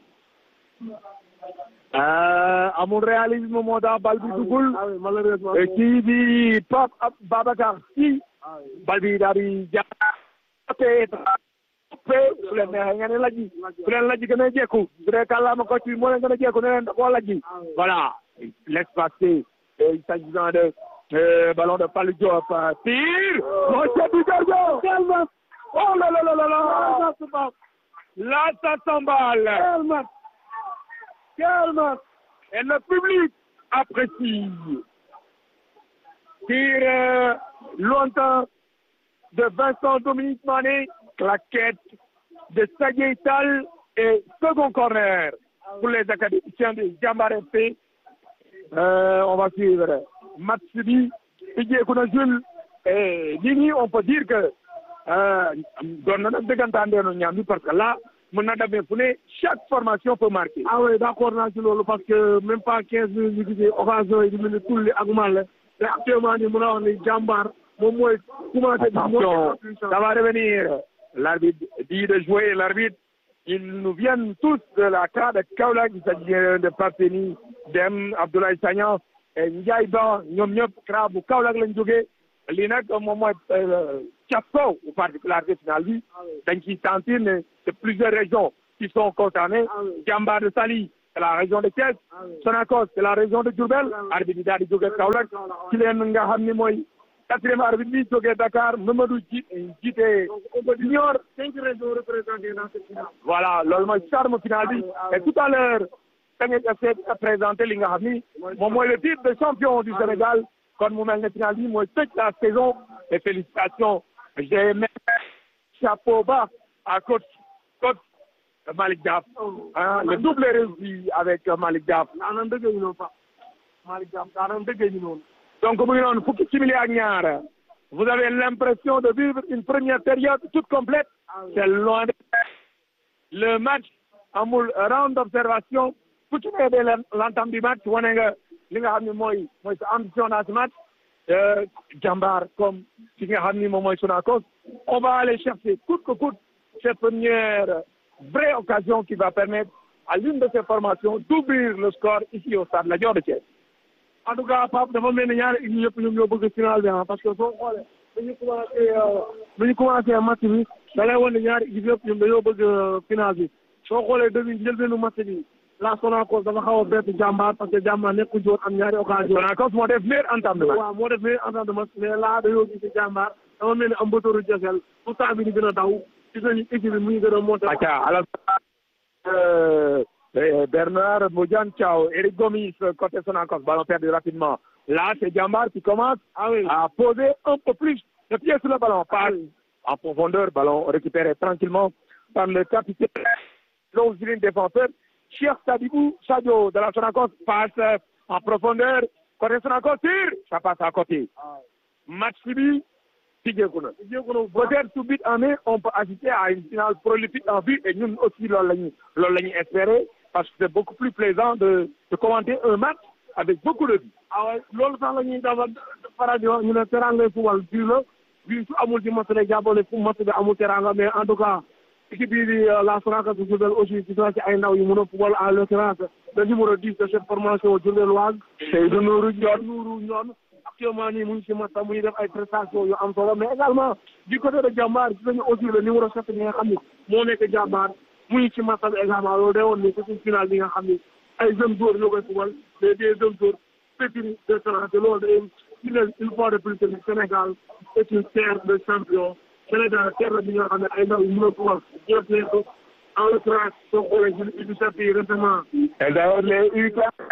Euh, à mon réalisme, mon da bal bi dugul. Ah oui, malheureusement. Kii di Pape Babacar Sy. Bal bi daal di jàppee. su leen neexee nga ne lajji su leen lajji gën a jekku su dee kàllaama ko ci moo leen gën a jekku ne leen da koo lajji voilà laisse passer il s'agissant de ballon de Fallou Diop tir mon chef du gardien quel match oh là là là là là là ça s'emballe Quel match quel match et le public apprécie tir euh, longtemps de Vincent Dominique Mané, claquette de Sadio Tal et second corner pour les académiciens de Jàmbaar F C. Euh, on va suivre match bi tijjeeku na Jules et lii nii on peut dire que doon na nag dëggantaan deenu ñaam bi parce que là mën na demee fu ne chaque formation peut marquer. Ah oui, d'accord naa ci loolu parce que même pas quinze minutes ñu gisee occasion yi di mel ni tulli ak màlle te actuellement nii mën a wax ni Jàmbaar moom mooy commencé. Attention, ça va revenir. L'arbitre dit de jouer. L'arbitre, ils nous viennent tous de la C A de Kaolack. Il s'agit de Parteni, Dem, Abdoulaye Sagnan, et Ndiaye Ba, ñoom ñëpp C A bu Kaolack lañ jógee. Lii nag moom mooy Thiasso, ou particularité finale bi dañ ciy sentir ne de plusieurs régions qui sont concernées. Jambar de Saly, c'est la région de Thiès. Sonacos, c'est la région de Diourbel. arbitre bi daal di jógee Kaolack ci leen nga xam ni mooy quatrième arbitre bi jógee Dakar Mamadou Dji jiite Nior. cinq régions représentées dans cette finale. Voilà loolu mooy charme finale bi et tout à l'heure Teungueth F C a présenté li nga xam ni moom mooy le titre de champion du Sénégal kon mu mel ne finale bi mooy tëj la saison et félicitations j'ai mis chapeau bas à coach coach Malick Diaf ah le double réussi avec Malick Diaf. daanaka dëgg ñu noonu fa Malick Diaf daanaka dëgg ñu noonu. donc mu ngi noonu fukki simili ak ñaar vous avez l'impression de vivre une première période toute complète. c'est loin de le match amul round d'observation fu ci nee de l'entame du match wane nga li nga xam ne mooy mooy sa ambition dans ce match. Jambar comme ki nga xam ni moom mooy Sonacos on va aller chercher coûte que coûte cette première vraie occasion qui va permettre à l'une de ces formations d'ouvrir le score ici au stade Lat Dior de Thiès. en tout cas Pape dafa mel ni ñaari équipe yëpp ñoom ñoo bëgg final bi ah parce que soo xoolee dañu commencé dañu commencé match bi da lay wan ne ñaari équipe yëpp ñoom dañoo bëgg final bi soo xoolee début njëlbeenu match bi la Sonacos dafa xaw a bett Jambar parce que Jambar nekkul joon am ñaari occasion. Sonacos moo def meilleur entame de match. waaw moo def meilleur entame de match mais là dañoo gis Jambar dafa mel ni am mbëtooru Jessel pour temps bi di gën a daw gis nañu équipe bi mu ngi gën a monté. alors Bernard Bodian Thiaw, Eric Gomis côté Sonacos, ballon perdu rapidement. Là, c'est Jambar qui commence ah oui. à poser un peu plus de pieds sur le ballon. Passe ah oui. en profondeur, ballon récupéré tranquillement par le capitaine, l'auxiliaire défenseur, Cheikh Sadibou Sadio de la Sonacos, passe en profondeur. Côté Sonacos, tire, ça passe à côté. Ah. Match fini. Peut-être tout but en main, on peut assister à une finale prolifique en vue et nous aussi, l'on l'a espéré parce que c'est beaucoup plus plaisant de, de commenter un match avec beaucoup de buts. Ah ouais, loolu sax la ñuy dafa faral di wax ñu ne teranga football bii la bii su amul ci match rek jàppale fu match bi amul teranga mais en tout cas équipe bii di la Sonacos de Diourbel aussi ci ci ay ndaw yu mën a football en l'occurrence le numéro dix de cette formation diourbelloise Seydou Nourou Ndione Nourou Ndione actuellement nii mu ngi ci match mu ngi def ay prestations yu am solo mais également du côté de Jambar gis nañu aussi le numéro sept bi nga xam ni moo nekk Jambar mu ngi ci match bi également loolu day woon ni c'est une finale bi nga xam ni ay jeunes joueurs ñoo koy football mais des jeunes joueurs pétris de talent te loolu day une fois de plus que Sénégal est une terre de champion Sénégal terre bi nga xam ne ay ndaw yu mën a football ñëpp nekk en l'occurrence soo xoolee ci U dix-sept yi récemment. Et d'ailleurs les U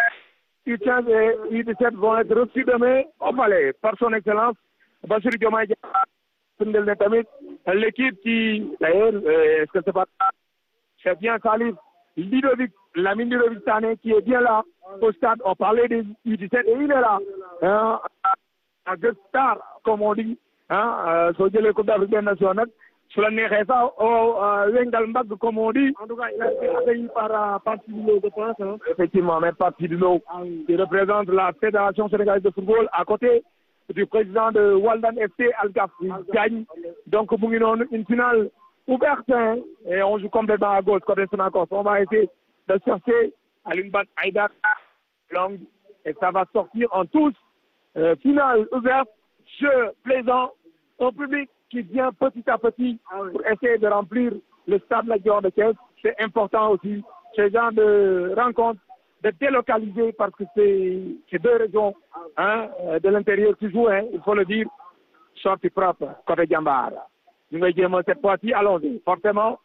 quinze et U dix-sept vont être reçus demain au palais par son excellence Bassirou Diomaye Diakhar firndeel ne tamit l'équipe qui d'ailleurs est-ce que c'est pas c'est bien Salif Ludovic Lamine Ludovic Sané qui est bien là au stade on parlait des U dix-sept et il est là hein, à deux stars comme on dit ah soo jëlee Coupe d'Afrique des Nations nag su la neexee sax au wengal mbagg comme on dit. En tout cas, il a été accueilli par Pape Sidilo, je pense. Hein. Effectivement, mais Pape Sidilo, ah, oui. qui représente la Fédération sénégalaise de football à côté du président de Waldan F C, Al-Gaf Gagne. Donc, mu ngi noonu une finale ouverte hein, et on joue complètement à gauche côté Sonacos. On va essayer de chercher Alioune Bat Aïda longue et ça va sortir en tous. Euh, finale ouverte, jeu plaisant, au public qui vient petit à petit pour essayer de remplir le stade Lat Dior de Thiès. C'est important aussi, ce genre de rencontre, de délocaliser parce que c'est c'est deux régions hein, de l'intérieur qui jouent, hein, il faut le dire, sortie propre côté Jambar. Ñu ngay jéem a cette fois-ci allons-y forcément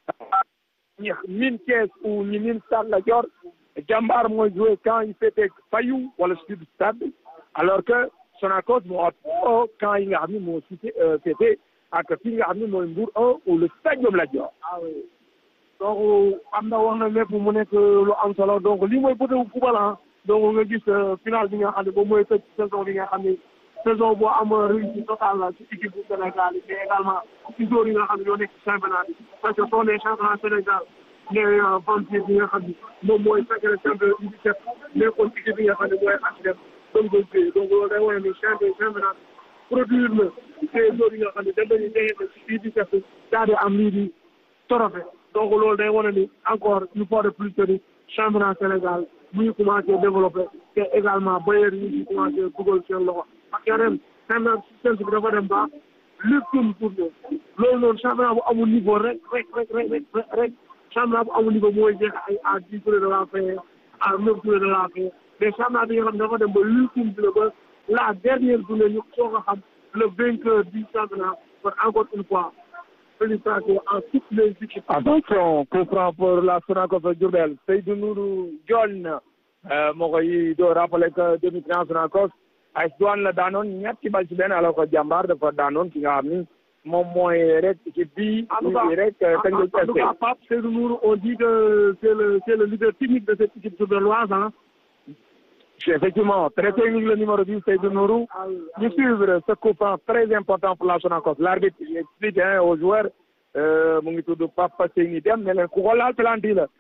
ñi min Thiès ou ñi min stade Lat Dior Jambar mooy jouer quand il fait Fayou wala sud stade alors que Sonacos moo ëpp quand yi nga xam ne moo cité féete ak fi nga xam ne mooy Mbour un ou le stadium Lat Dior. Ah oui donc am na wax na lépp mu nekk lu am solo donc lii mooy bëte wu football ah donc nga gis final bi nga xam ne boobu mooy tëj saison bi nga xam ne saison boo am réussite totale la ci équipe bu Sénégal yi mais également ci joueurs yi nga xam ne ñoo nekk ci championnat bi parce que soo nee championnat Sénégal les vampires bi nga xam ne moom mooy sacré champion U dix-sept nekkoon équipe bi nga xam ne mooy H D M donc donc loolu day wane ni champion championnat produire na ces joueurs yi nga xam ne dañ dañuy dégg ci U dix-sept daal di am lii di trophée donc loolu day wane ni encore une fois de plus que ni championnat Sénégal mu ngi commencé développé te également bailleurs yi ñu ngi commencé dugal seen loxo parce que ren championnat système bi dafa dem ba l'ultime pour ñoom loolu noonu championnat bu amul niveau rek rek rek rek rek rek championnat bu amul niveau mooy jeex ay à dix tours de la fin à neuf tours de la fin mais championnat bi nga xam ne dafa dem ba l'ultime bi la ba la dernière journée ñu soog a xam le vainqueur du championnat kon encore une fois félicitations à toutes les équipes. Attention, coup franc pour la Sonacos Diourbel. Seydou Nourou John moo koy doo rappelé que demi-finale Sonacos A S Douanes la daanoon ñetti bal ci benn alors que Jambar dafa daanoon ki nga xam ni moom mooy rek équipe bi. en tout cas rek en tout cas Pape Seydou Nourou on dit que c'est le c'est le leader technique de cette équipe diourbelloise hein. Effectivement, très technique le numéro dix, Seydou Nourou. Ñu suivre ce coup franc très important pour la Sonacos. L'arbitre explique hein, aux joueurs mu ngi tudd Papa Seyni Dem ne leen ku ko laal penalty la.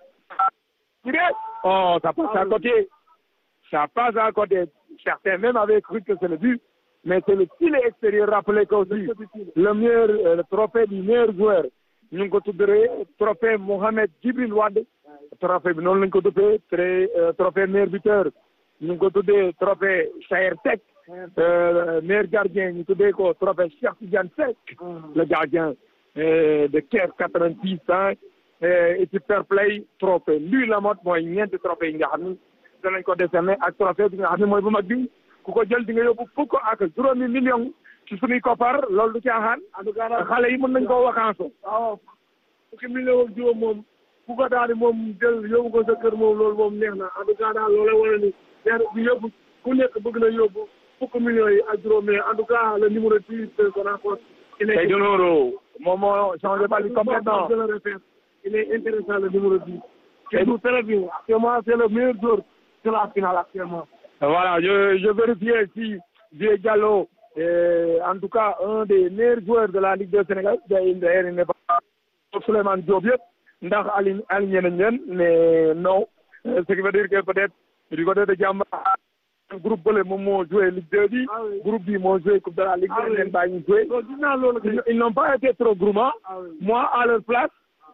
Oh, ça passe à côté. Ça passe à côté. Certains même avaient cru que c'est le but, mais c'est le filet extérieur. Rappelez qu'aussi le meilleur euh, le trophée du meilleur joueur ñu ngi ko tuddee trophée Mohamed Djibril Wade. Trophée bi noonu lañ ko duppee très trophée meilleur buteur. ñu ngi ko tuddee trophée Sayer Seck meilleur gardien ñu tuddee ko trophée Cheikh Tidiane Seck le gardien de Caire quatre-vingt-six ans équipe fair play trophée lui la mot mooy ñeenti trophée yi nga xam ni danañ ko décerner ak trophée bi nga xam ne mooy bu mag bi ku ko jël di nga yóbbu fukk ak juróomi million ci suñuy koppar loolu du caaxaan xale yi mën nañ koo vacances waaw fukki million ak juróom moom ku ko daal di moom jël yóbbu ko sa kër moom loolu moom neex na en tout cas daal loolu wane ni bi yóbbu ku nekk bëgg na yóbbu fukki millions yi ak juróom mais en tout cas le numéro dix de Sonacos il est Seydou Nourou moom moo changé bal bi complètement je le répète il est intéressant le numéro dix il joue très bien actuellement c'est le meilleur joueur de la finale actuellement. Voilà, je, je vérifiais si Dieu Diallo est en tout cas un des meilleurs joueurs de la Ligue du Sénégal. D'ailleurs, il n'est pas Souleymane Diop yëpp ndax ali aligné nañ leen mais non ce qui veut dire que peut-être du côté de Jambar groupe bële moom moo joué Ligue deux bi groupe bi moo joué Coupe de la Ligue deux leen bàyyi ñu joué ils n'ont pas été trop gourmands. Moi à leur place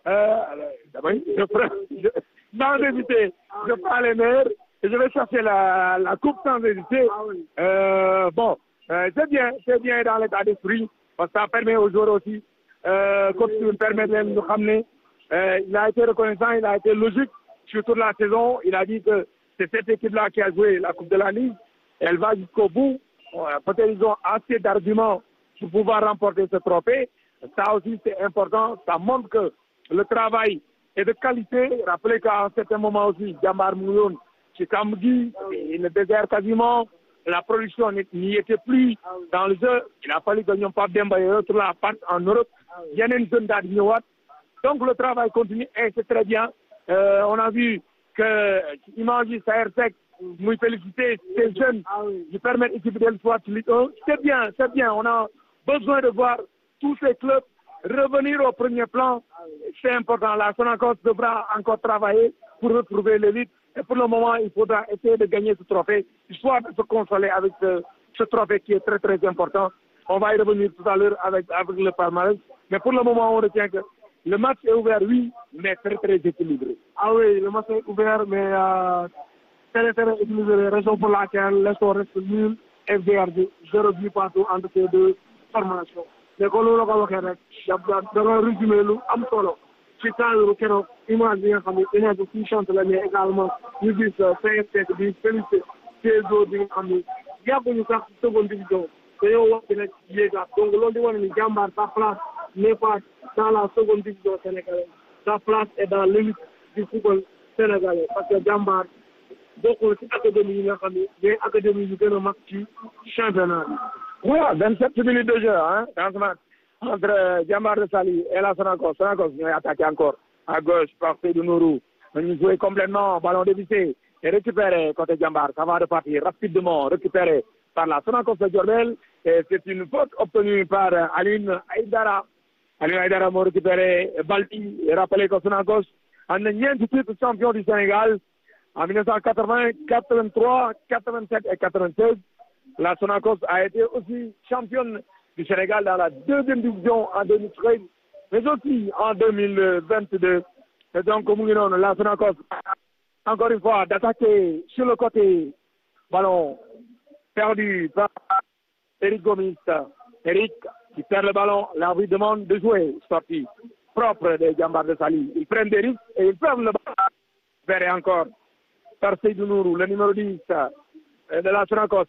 damay je sans hésiter je prends les meilleurs et je vais chercher la, la coupe sans hésiter. Ah oui. euh, bon, euh, c'est bien, c'est bien dans l'état d'esprit, parce que ça permet aux joueurs aussi, euh, comme tu me permets de nous ramener, euh, il a été reconnaissant, il a été logique sur toute la saison. Il a dit que c'est cette équipe-là qui a joué la Coupe de la Ligue. Elle va jusqu'au bout. Euh, peut-être ils ont assez d'arguments pour pouvoir remporter ce trophée. Ça aussi, c'est important. Ça montre que le travail est de qualité. Rappelez qu'à un certain moment aussi, Jambar Mouyoun, chez Kamgi, le désert quasiment, la production n'y était plus dans le jeu. Il a fallu que nous pas bien sur la part en Europe. Il y a une zone d'Adinouat. Donc le travail continue et c'est très bien. Euh, on a vu que Imagine Saher Seck, nous féliciter ces jeunes qui permettent l'équipe de l'Espoir de Ligue un. C'est bien, c'est bien. On a besoin de voir tous ces clubs revenir au premier plan. C'est important. La Sonacos devra encore travailler pour retrouver l'élite. Et pour le moment, il faudra essayer de gagner ce trophée, histoire de se consoler avec ce, ce trophée qui est très très important. On va y revenir tout à l'heure avec, avec le palmarès. Mais pour le moment, on retient que le match est ouvert, oui, mais très très équilibré. Ah oui, le match est ouvert, mais euh, très très équilibré. Raison pour laquelle le score reste nul, F D R D, zéro but partout entre ces deux formations. Mais comme nous l'avons dit, dans un résumé, nous avons solo. ci cadre keroog image bi nga xam ne énergie ci chante la mais également ñu gis Sayer Seck di félicité ces joueurs bi nga xam ne yàgguñu sax seconde division dañoo wax rek yéegaat donc loolu di wane ni Jambar sa place n'est pas dans la seconde division sénégalaise sa place est dans l'élite du football sénégalais parce que Jambar bokkul ci académie yi nga xam ne des académies yu gën a mag ci championnat bi. Voilà, vingt-sept minutes de jeu hein, dans ce match. Entre Jambar de Saly et la Sonacos. Sonacos nous a attaqué encore à gauche par Seydou Nourou. Nous jouons complètement ballon dévissé et récupéré côté Jambar. Ça va repartir rapidement, récupéré par la Sonacos de Diourbel. Et c'est une faute obtenue par Aline Aïdara. Aline Aïdara m'a récupéré Balti et rappelé que Sonacos en a ñeenti titre champion du Sénégal en mille neuf cent quatre-vingt, quatre-vingt-trois, quatre-vingt-sept et quatre-vingt-seize. La Sonacos a été aussi championne du Sénégal dans la deuxième division en deux mille treize, mais aussi en deux mille vingt-deux. Et donc, comme nous l'avons, la Sonacos, encore une fois, d'attaquer sur le côté, ballon perdu par Eric Gomis. Eric qui perd le ballon, l'arbitre demande de jouer, sortie propre des Diambars de Saly. Ils prennent des risques et ils perdent le ballon. Verrez encore par Seydou Nourou, le numéro dix de la Sonacos.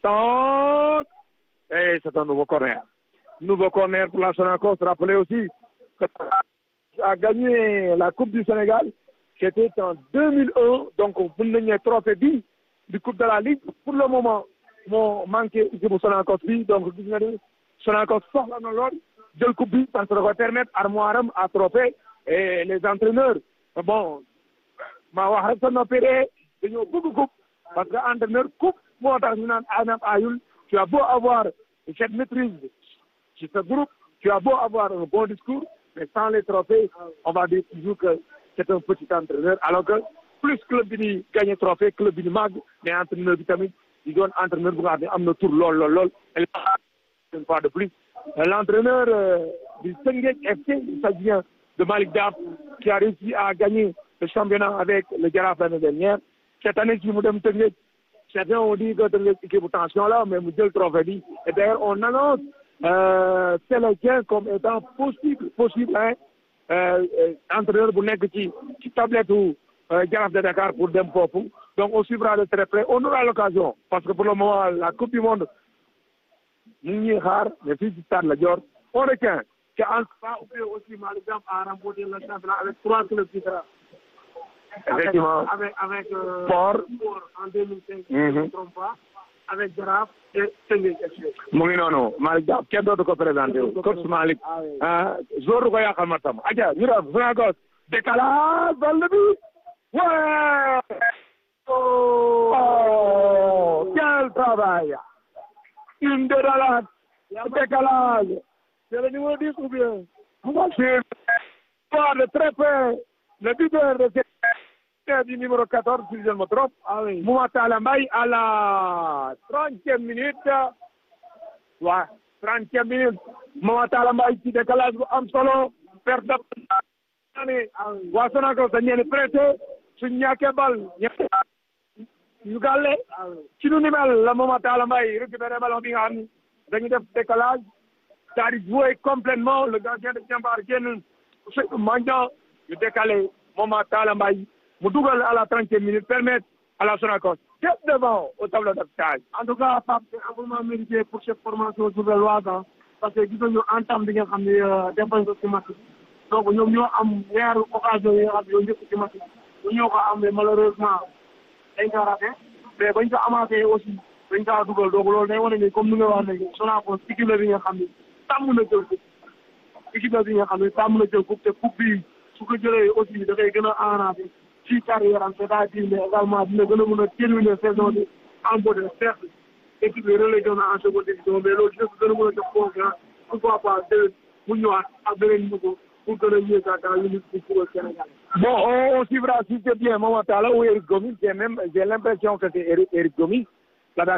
Et c'est un nouveau corner. Nouveau corner pour la Sonacos. Rappelez aussi que a gagné la Coupe du Sénégal. C'était en deux mille un. Donc, vous n'avez trophée dix du Coupe de la Ligue. Pour le moment, mon manqué ici pour Sonacos. Donc, vous avez Sonacos sort la l'ordre de la Coupe bi, parce que ça va permettre armoire à trophée et les entraîneurs. Bon, ma wax rek sa noppi ree dañoo bëgg coupe parce que entraîneur coupe moo tax ñu naan anam ayul. Tu as beau avoir cette maîtrise sur ce groupe, tu as beau avoir un bon discours, mais sans les trophées, on va dire toujours que c'est un petit entraîneur, alors que plus club bi di gagné trophée, club bi di màgg, mais entraîneur bi tamit di doon entraîneur bu nga xam ne am na tur lool lool lool. Une fois de plus, l'entraîneur euh, du Teungueth F C, il s'agit de Malick Daf, qui a réussi à gagner le championnat avec le Jaraaf l'année dernière. Cette année, si mu dem Teungueth, certains ont dit que Teungueth équipe tension là, mais mu jël trophée bi. Et d'ailleurs, on annonce euh, Sénégal comme étant possible, possible, hein, euh, euh, entraîneur bu nekk ci ci tablette u euh, Jaraaf de Dakar pour dem foofu. Donc, on suivra de très près. On aura l'occasion, parce que pour le moment, la Coupe du Monde, ñu ngi xaar mais fii ci Stade Lat Dior on retient que en pas aussi Malick Daf a remporté le championnat avec trois clubs différents. Effectivement avec avec euh, Sport en deux mille cinq, si je ne me trompe pas, avec Jaraaf et Teungueth F C. mu ngi noonu Malick Daf kenn dootu ko présenté wu coach Malick ah jour du ko yàqal ma tam aja ñu def Sonacos décalage balle bi ouais oh quel travail. Une décalage, décalage. C'est le numéro dix ou bien? C'est de très près le buteur de cette du numéro quatorze, si je ne me trompe. Ah oui. Mouma Talla Mbaye à la trentième minute. Ouais, trentième minute. Mouma Talla Mbaye ci décalage bu am solo. Perte de waa Sonacos dañu leen prêté suñu ñàkkee bal ñu gàlle ci nu ni mel la Mouma Talla Mbaye récupéré ballon bi nga xam ni dañu def décalage daal di jouer complètement le gardien de Diambar génn maintenant ñu décalé Mouma Talla Mbaye mu dugal à la trentième minute permettre à la Sonacos d'être devant au tableau d'affichage. En tout cas Pape c'est amplement mérité pour cette formation sur le Loisan parce que gis nañu entame bi nga xam ne def nañ ko ci match donc ñoom ñoo am ñaari occasion yi nga xam ne yoo njëkk ci match bi ñoo ko am mais malheureusement dañ ko raté mais bañ ko amaatee aussi dañ kaa dugal donc loolu day wane ni comme ni nga wax ne Sonacos équipe la bi nga xam ne tàmm na jël coupe équipe la bi nga xam ne tàmm na jël coupe te coupe bi su ko jëlee aussi dafay gën a arrangé ci carrière am c'est-à-dire mais également dina gën a mën a terminer saison bi en beauté certes équipe bi relégué na en seconde division mais loolu dina ko gën a mën a def confiance pourquoi pas déwén mu ñëwaat ak beneen niveau pour gën a yéegaat dans l'unité du football sénégalais. Bon, on, on suivra si c'est bien Mouma Talla ou Eric Gomis. J'ai même j'ai l'impression que c'est Eric, Eric Gomis. Là,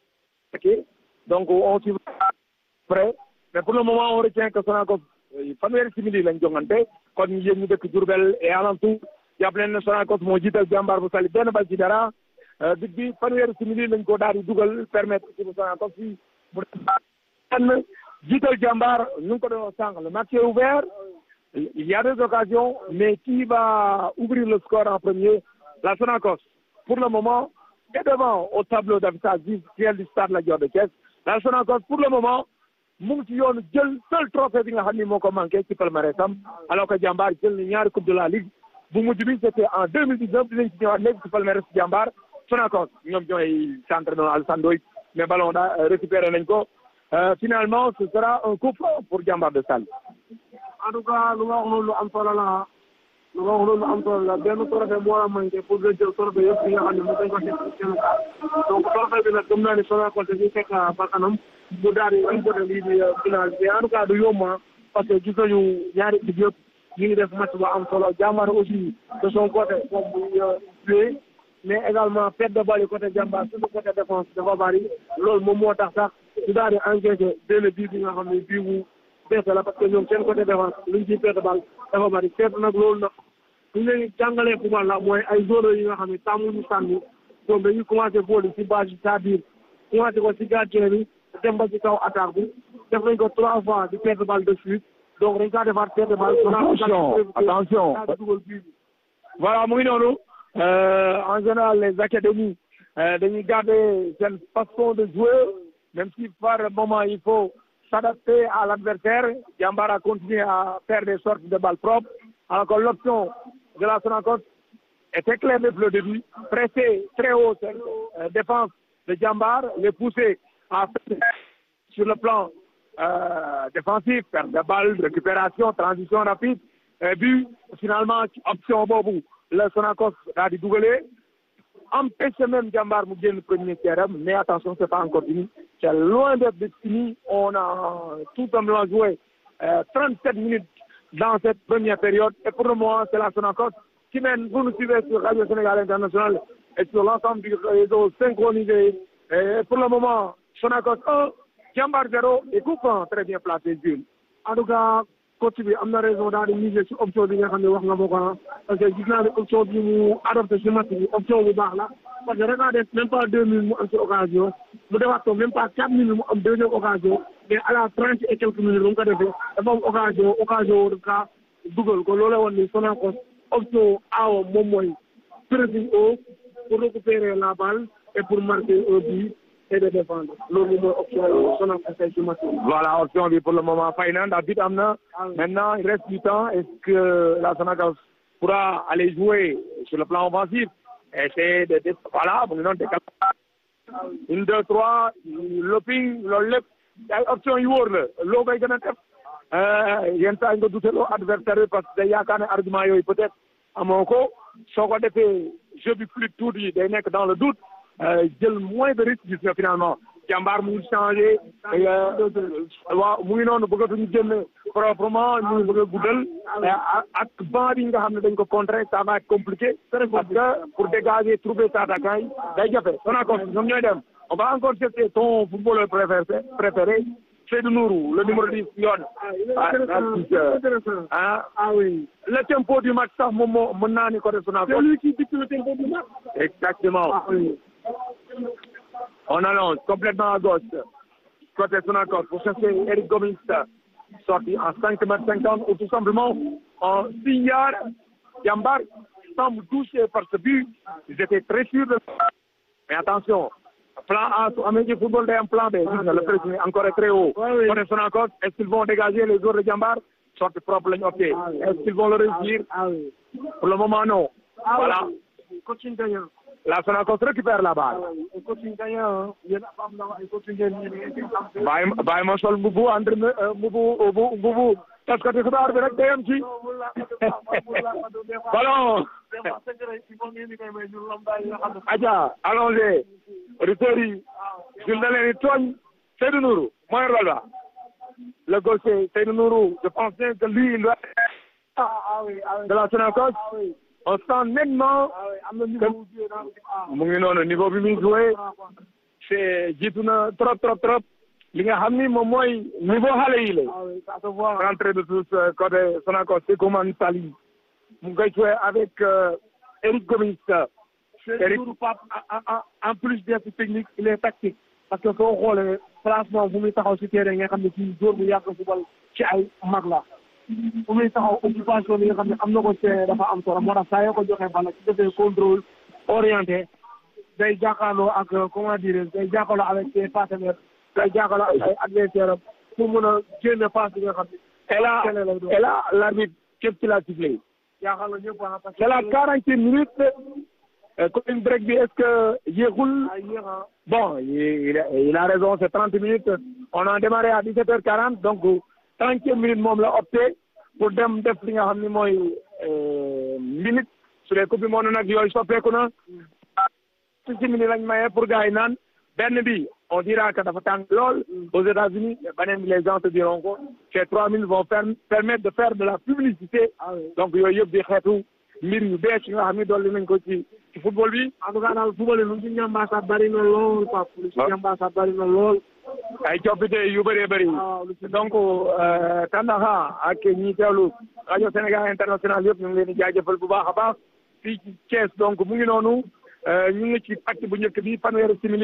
okay. Donc on suivra après. Mais pour le moment, on retient que Sonacos fanweeri simili lañ jongante kon yéen ñu dëkk Diourbel et alentour jàpp leen ne Sonacos moo jiital Diambar bu Saly benn bal ci dara bit bi fanweeri simili lañ ko daal di dugal permettre ci Sonacos fii mu benn jiital Diambar ñu ngi ko doon sànq le match est ouvert. Il y a des occasions, mais qui va ouvrir le score en premier? La Sonacos, pour le moment, est devant au tableau d'affichage visuel du Stade Lat Dior de Thiès. La Sonacos, pour le moment, mu ngi ci yoonu jël seul trophée bi nga xam ni moo ko manqué ci palmarèsam alors que Diambar jël na ñaari coupe de la Ligue bu mujj bi c'était en deux mille dix-neuf dinañ ci ñëwaat léegi ci palmarès Diambar. Sonacos ñoom ñooy centre de Alassane Ndoye mais ballon daa récupéré nañ ko finalement ce sera un coup franc pour Diambar de Saly. En tout cas lu ma wax noonu lu am solo la lu ma wax noonu lu am solo la benn trophée moo la manqué pour nga jël trophée yëpp yi nga xam ne mu dañ ko def ci Sénégal donc trophée bi nag gëm naa ne Sonacos dañuy fekk ba kanam mu daal di remporter lii di final bi en tout cas du yomb parce que gis nañu ñaari équipe yëpp ñu ngi def match bu am solo Diambar aussi de son côté moom muy joué mais également perte de balle côté Diambar suñu côté défense dafa bari loolu moom moo tax sax ñu daal di encaissé benn bii bi nga xam ne bii bu bees la parce que ñoom seen côté défense luñ ciy perte balle dafa bari seet nag loolu nag bu ñu leen jàngalee football la mooy ay joueurs yi nga xam ne tàmmuñu sànni ñoom dañuy commencé boole ci base yi c'est-à-dire commencé ko ci gardien bi dem ba ci kaw attaque bi def nañ ko trois fois di perte balle de suite donc dañ kaa defaat perte balle. attention attention voilà mu ngi noonu en général les académies dañuy garder seen façon de jouer même si par moment il faut s'adapter à l'adversaire. Jambar a continué à faire des sorties de balles propres alors que l'option de la Sonacos était claire depuis le début, presser très haut cette euh, défense de Jambar, les pousser à faire sur le plan euh, défensif, faire des balles, récupération, transition rapide, et but finalement option boobu la Sonacos daal di dugalee empêcher même Jambar mu génn premier tiers mais attention c'est pas encore fini, c'est loin d'être fini. On a tout simplement joué euh, trente-sept minutes dans cette première période et pour le moment c'est la Sonacos qui mène. Vous nous suivez sur Radio Sénégal International et sur l'ensemble du réseau synchronisé. Et pour le moment, Sonacos un, Jambar zéro et coup franc très bien placé Jules. En tout cas coach bi am na raison daal di miser ci option bi nga xam ne wax nga ko parce que gis naa ne option bi mu adopté ci match bi option bu baax la parce que regardez même pas deux minutes mu am ci occasion mu defaat ko même pas quatre minutes mu am deuxième occasion mais à la trente et quelques minutes bu mu ko defee dafa am occasion occasion ka dugal ko loolu la woon ni Sonacos option A moom mooy pressing haut pour récupérer la balle et pour marquer un but et de défendre loolu mooy option Sonacos tey ci match. Voilà option bi pour le moment fay na ndax bit am na. Maintenant il reste du temps. Est-ce que la Sonacos pourra aller jouer sur le plan offensif essayer de de voilà mu ngi noonu de une deux trois looping loolu lépp ay option yu wóor la loo koy gën a def yenn saa nga duteloo adversaire parce que day yaakaar ne argument yooyu peut-être amoo ko soo ko defee jeu bi fluide tuuti day nekk dans le doute jël moins de risque gis nga finalement Jambar mu ngi changé waaw mu ngi noonu bëggatuñu génn proprement ñu bëgg a guddal ak banc bi nga xam ne dañ ko contrer ça va être compliqué parce que pour dégager trouver sa attaquant yi day jafe. Sonacos ñoom ñooy dem on va encore chercher ton footballeur préféré préféré Seydou Nourou le numéro dix yoon. ah ah oui le tempo du match sax moom moo mën naa ni côté Sonacos. c'est lui qui dicte le tempo du match. Exactement. Ah oui. On allonge complètement à gauche côté Sonacos pour chercher Eric Gomis sorti en cinq mètres cinquante ou tout simplement en six yards. Jambar semble touché par ce but. Ils étaient très sûrs de ça. Mais attention, plan A su amee ci football day am plan B. Le pressing encore est très haut. Côté Sonacos, est-ce qu'ils vont dégager les joueurs de Jambar? Sortie propre lañu opté. Est-ce qu'ils vont le réussir? Pour le moment non. Voilà. Coaching gagnant. La Sonacos récupère la balle. Coaching gagnant yéen am na ay coaching ngeen bàyyi bàyyi ma sol mbubu entraîneur mbubu mbubu taskati xibaar bi rek day am ci ballon aja allongé auditeurs yi jul na leen i tooñ Seydou Nourou mooy rôle ba le gaucher Seydou Nourou je pense bien que lui il doit de la Sonacos on sent nettement mu ngi noonu niveau bi muy joué c'est jiitu na trop trop trop li nga xam ni moom mooy niveau xale yi la rentrée de tous côté Sonacos c'est Kouman Sali mu ngi koy joué avec Eric Gomis. Eric en plus d'être technique il est tactique parce que soo xoolee placement bu muy taxaw ci terrain nga xam ne ci jour bu yàgg football ci ay mag la fu muy taxaw occupation bi nga xam ne am na ko see dafa am solo moo tax saa yoo ko joxee bala ci defee contrôle orienté day jàkkaarloo ak comment dire day jàkkaarloo avec ses partenaires day jàkkaarloo ak ay adversaires pour mën a génne passe bi nga xam ne. et là et là l'arbitre qu'est-ce qu'il a sifflé. jaaxal na ñëpp parce que c'est la quarantième minute. Comme break bi est-ce que yéexul. Bon il a il a raison c'est trente minutes on a démarré à dix-sept heures quarante donc trentième minute moom la opté pour dem def li nga xam ni mooy minute su dee coupe du monde nag yooyu soppeeku na. six minutes lañ maye pour gars yi naan benn bi on dira que dafa tàng lool aux États-Unis beneen bi les gens te diront que ces trois minutes vont permettre de faire de la publicité donc yooyu yëpp di xeetu mbir yu bees yi nga xam ni dolli nañ ko ci ci football bi. en tout cas daal football yi lu ci ñambaasa bari na lool Pape. lu ci ñambaasa bari na lool. ay coppite yu bëree bëri. donc Tandakha ak ñi teewlu rajo Sénégal international yëpp ñu ngi leen di jaajëfal bu baax a baax fii ci Thiès donc mu ngi noonu ñu ngi ci pàcc bu njëkk bi fanweeri simili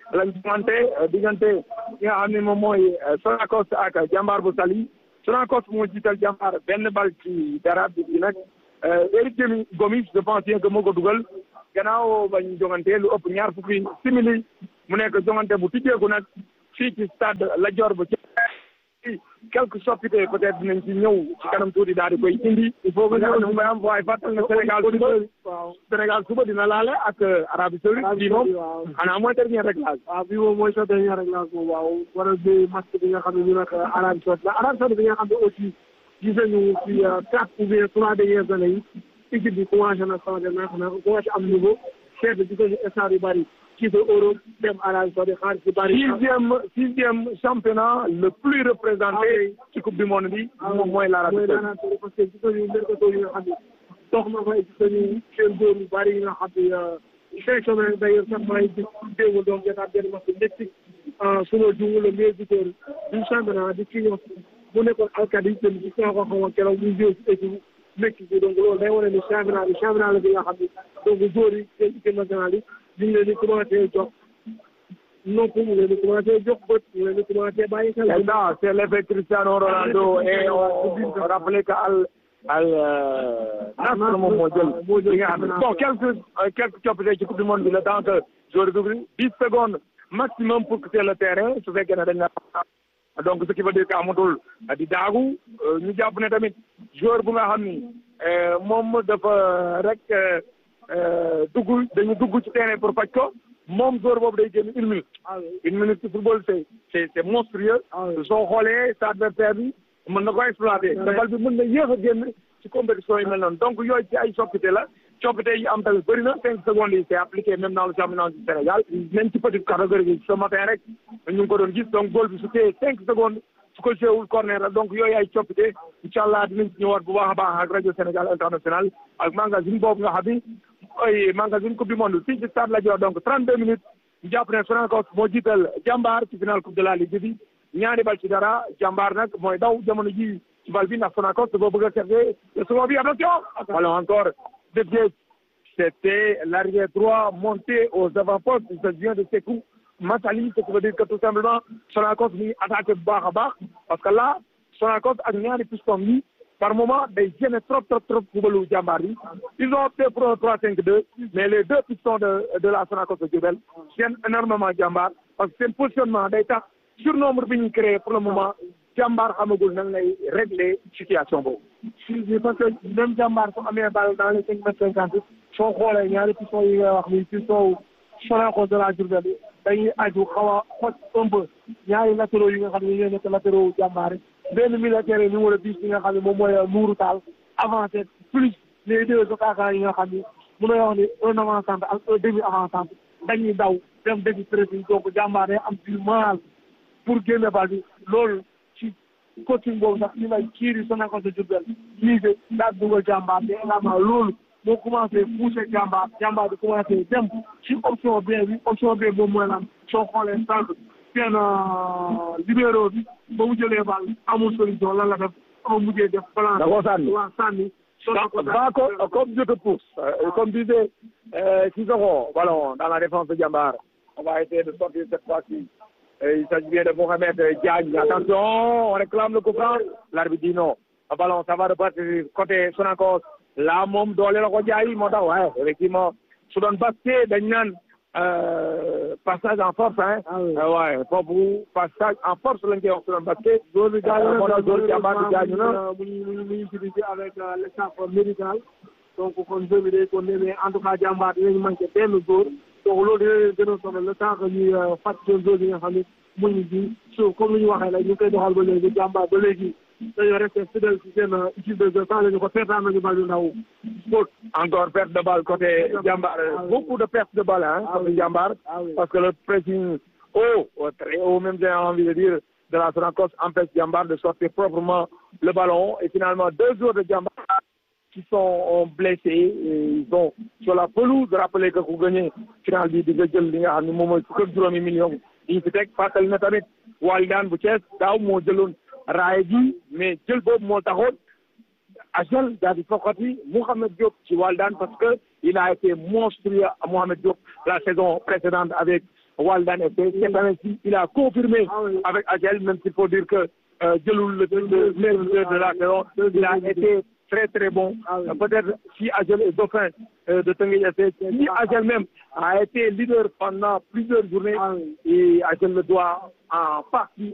lañ jongante diggante ñi nga xam ne moom mooy Sonacos ak Jambaar bu Saly Sonacos moo jiital Jambaar benn bal ci dara bi nag Eric Gomis je pense bien que moo ko dugal gannaaw bañ jongante lu ëpp ñaar fukki simili mu nekk jongante bu tijjeeku nag fii ci stade Lat Dior bu ci quelques soppite peut-être dinañ ci ñëw ci kanam tuuti daal di koy indi il faut que ñu may am waaye fàttal na Sénégal suba waaw Sénégal suba dina laale ak Arabie Saoudite bii moom xanaa mooy dernier réglage waaw bii moom mooy sa dernier réglage moom waaw war a jouer match bi nga xam ne ñu nag Arabie Saoudite la Arabie Saoudite bi nga xam ne aussi gis nañu ci quatre ou bien trois dernières années yi équipe bi commencé na changer na xam ne commencé am niveau seet gis nañu stade yu bari ci de Europe dem Arabie Saoudite xaalis bi bari sixième sixième championnat le plus représenté ci coupe du monde bi moom mooy l'Arabie Saoudite parce que gis nañu mercato yi nga xam ne dox na fa gis nañu seen góor yu bari yi nga xam ne sélectionné d'ailleurs sax may gis déewul donc jotaat benn match Mexique suma juumul le meilleur buteur du championnat di ci ñëw mu nekkoon alkadi ten gis naa ko xamoon keroog muy joué ci équipe Mexique bi donc loolu day wane ni championnat bi championnat la bi nga xam ne donc joueurs yi seen équipe nationale yi ñu ngi leen di commencé jox nopp ñu leen di commencé jox bët ñu leen di commencé bàyyi xel. ça c'est l'effet Cristiano Ronaldo et on rappelait que al al Nasr moom moo jël li nga xam ne bon quelques quelques coppite ci coupe du monde bi le temps que joueur bi dix secondes maximum pour quitter le terrain su fekkee ne dañ la donc ce qui veut dire que amatul di daagu ñu jàpp ne tamit joueur bu nga xam ni moom dafa rek dugg dañu dugg ci terrain pour faj ko moom joueur boobu day génn une minute une minute ci football c'est c'est c'est monstrueux soo xoolee sa adversaire bi mën na ko exploiter te bal bi mën na yéex a génn ci compétition yi mel noonu donc yooyu ci ay soppite la coppite yi am tamit bëri na cinq secondes yi c'est appliqué même dans le championnat du Sénégal même ci petite catégorie bi ce matin rek ñu ngi ko doon gis donc goal bi su tee cinq secondes su ko jouéwul corner la donc yooyu ay coppite incha allah dinañ ci ñëwaat bu baax a baax ak rajo Sénégal international ak magazine boobu nga xam ni ay magazine coupe du monde fii ci stade Lat Dior donc trente-deux minutes ñu jàpp ne Sonacos moo jiital Jambaar ci final coupe de la Ligue bi ñaari bal ci dara Jambaar nag mooy daw jamono ji ci bal bi ndax Sonacos boo bëgg a serve le second bi attention voilà encore dévié c'était l'arrière droit monté aux avant-postes ça vient de Sékou Massaly ce qui veut dire que tout simplement Sonacos mi attaqué bu baax a baax parce que là Sonacos ak ñaari piston yi par moment day gêner trop trop trop fubalu Jambaar yi ils ont opté pour un trois cinq deux mais les deux pistons de de la Sonacos de Diourbel gênent énormément Jambaar parce que seen positionnement day tax surnombre bi ñu créé pour le moment Jambaar xamagul nan lay régler situation boobu. si parce que même Jambaar su amee bal dans les cinq mètres cinquante soo xoolee ñaari piston yi nga wax ni piston Sonacos de la Diourbel bi dañuy aju xaw a xoj un peu ñaari latéraux yi nga xam ne ñoo nekk latéraux Jambaar yi benn militaire numéro dix bi nga xam ne moom mooy Nourou Tall avancé plus les deux attaquants yi nga xam ne mën na wax ni un avant-centre ak un demi avant-centre dañuy daw dem defi pressing donc Jambaar day am du mal pour génne bal bi loolu ci coaching boobu sax ñu lay kii di Sonacos de Diourbel ligue daal dugal Jambaar te également loolu moo commencé pousser Jambaar Jambaar di commencé dem ci option B bi option B boobu mooy lan soo xoolee sànq seen libéro bi ba mu jëlee bal amul solution lan la def ama mujjee def plan da koo sànni waaw sànni comme comme je te pousse comme disait Sissoko ballon dans la défense de Jambaar on va essayer de sortir cette fois-ci il s'agit bien de Mohamed Diagne attention on réclame le coup franc l'arbitre dit non ballon ça va repartir côté Sonacos là moom doole la ko jaay moo tax waaye effectivement su doon basket dañ naan passage en force hein waaye foofu passage en force lañ koy wax su doon basket góor bi gaañu moo tax góor Jambaar bi gaañu na mu ñu mu ñu utilisé avec le staff médical donc kon jeu bi day ko ne mais en tout cas Jambaar dinañ manqué benn góor donc loolu dina gën a sonal le temps que ñuy fàcc seen zone yi nga xam ne mu ngi ji suuf comme ni ñu waxee la ñu koy doxal ba léegi Jambaar ba léegi dañoo resté fidèle ci seen équipe de jeu sans ñu ko pertaan nañu bal yu ndaw sport encore perte de balle côté Jambaar beaucoup de perte de balle hein côté Jambaar parce que le pressing haut très haut même j'ai envie de dire de la Sonacos empêche Jambaar de sortir proprement le ballon et finalement deux joueurs de Jambaar qui sont blessés et ils sont sur la pelouse rappeler que ku gagné final bi di nga jël li nga xam ne moom mooy fukk ak juróomi million yi ñu fi teg fàttali na tamit Walidane bu Thiès daaw moo jëloon raay ji mais jël boobu moo taxoon Agel daal di foqati Mouhamed Diop ci Walidane parce que il a été monstrueux à Mouhamed Diop la saison précédente avec Waldan F C. Cette année-ci, il a confirmé ah oui. avec Adjel, même s'il faut dire que euh, Djeloul, le, le meilleur joueur de la saison, il a été très très bon. Ah oui. Peut-être si Adjel est dauphin euh, de Teungueth F C, si Adjel même a été leader pendant plusieurs journées, ah oui. et Adjel le doit en partie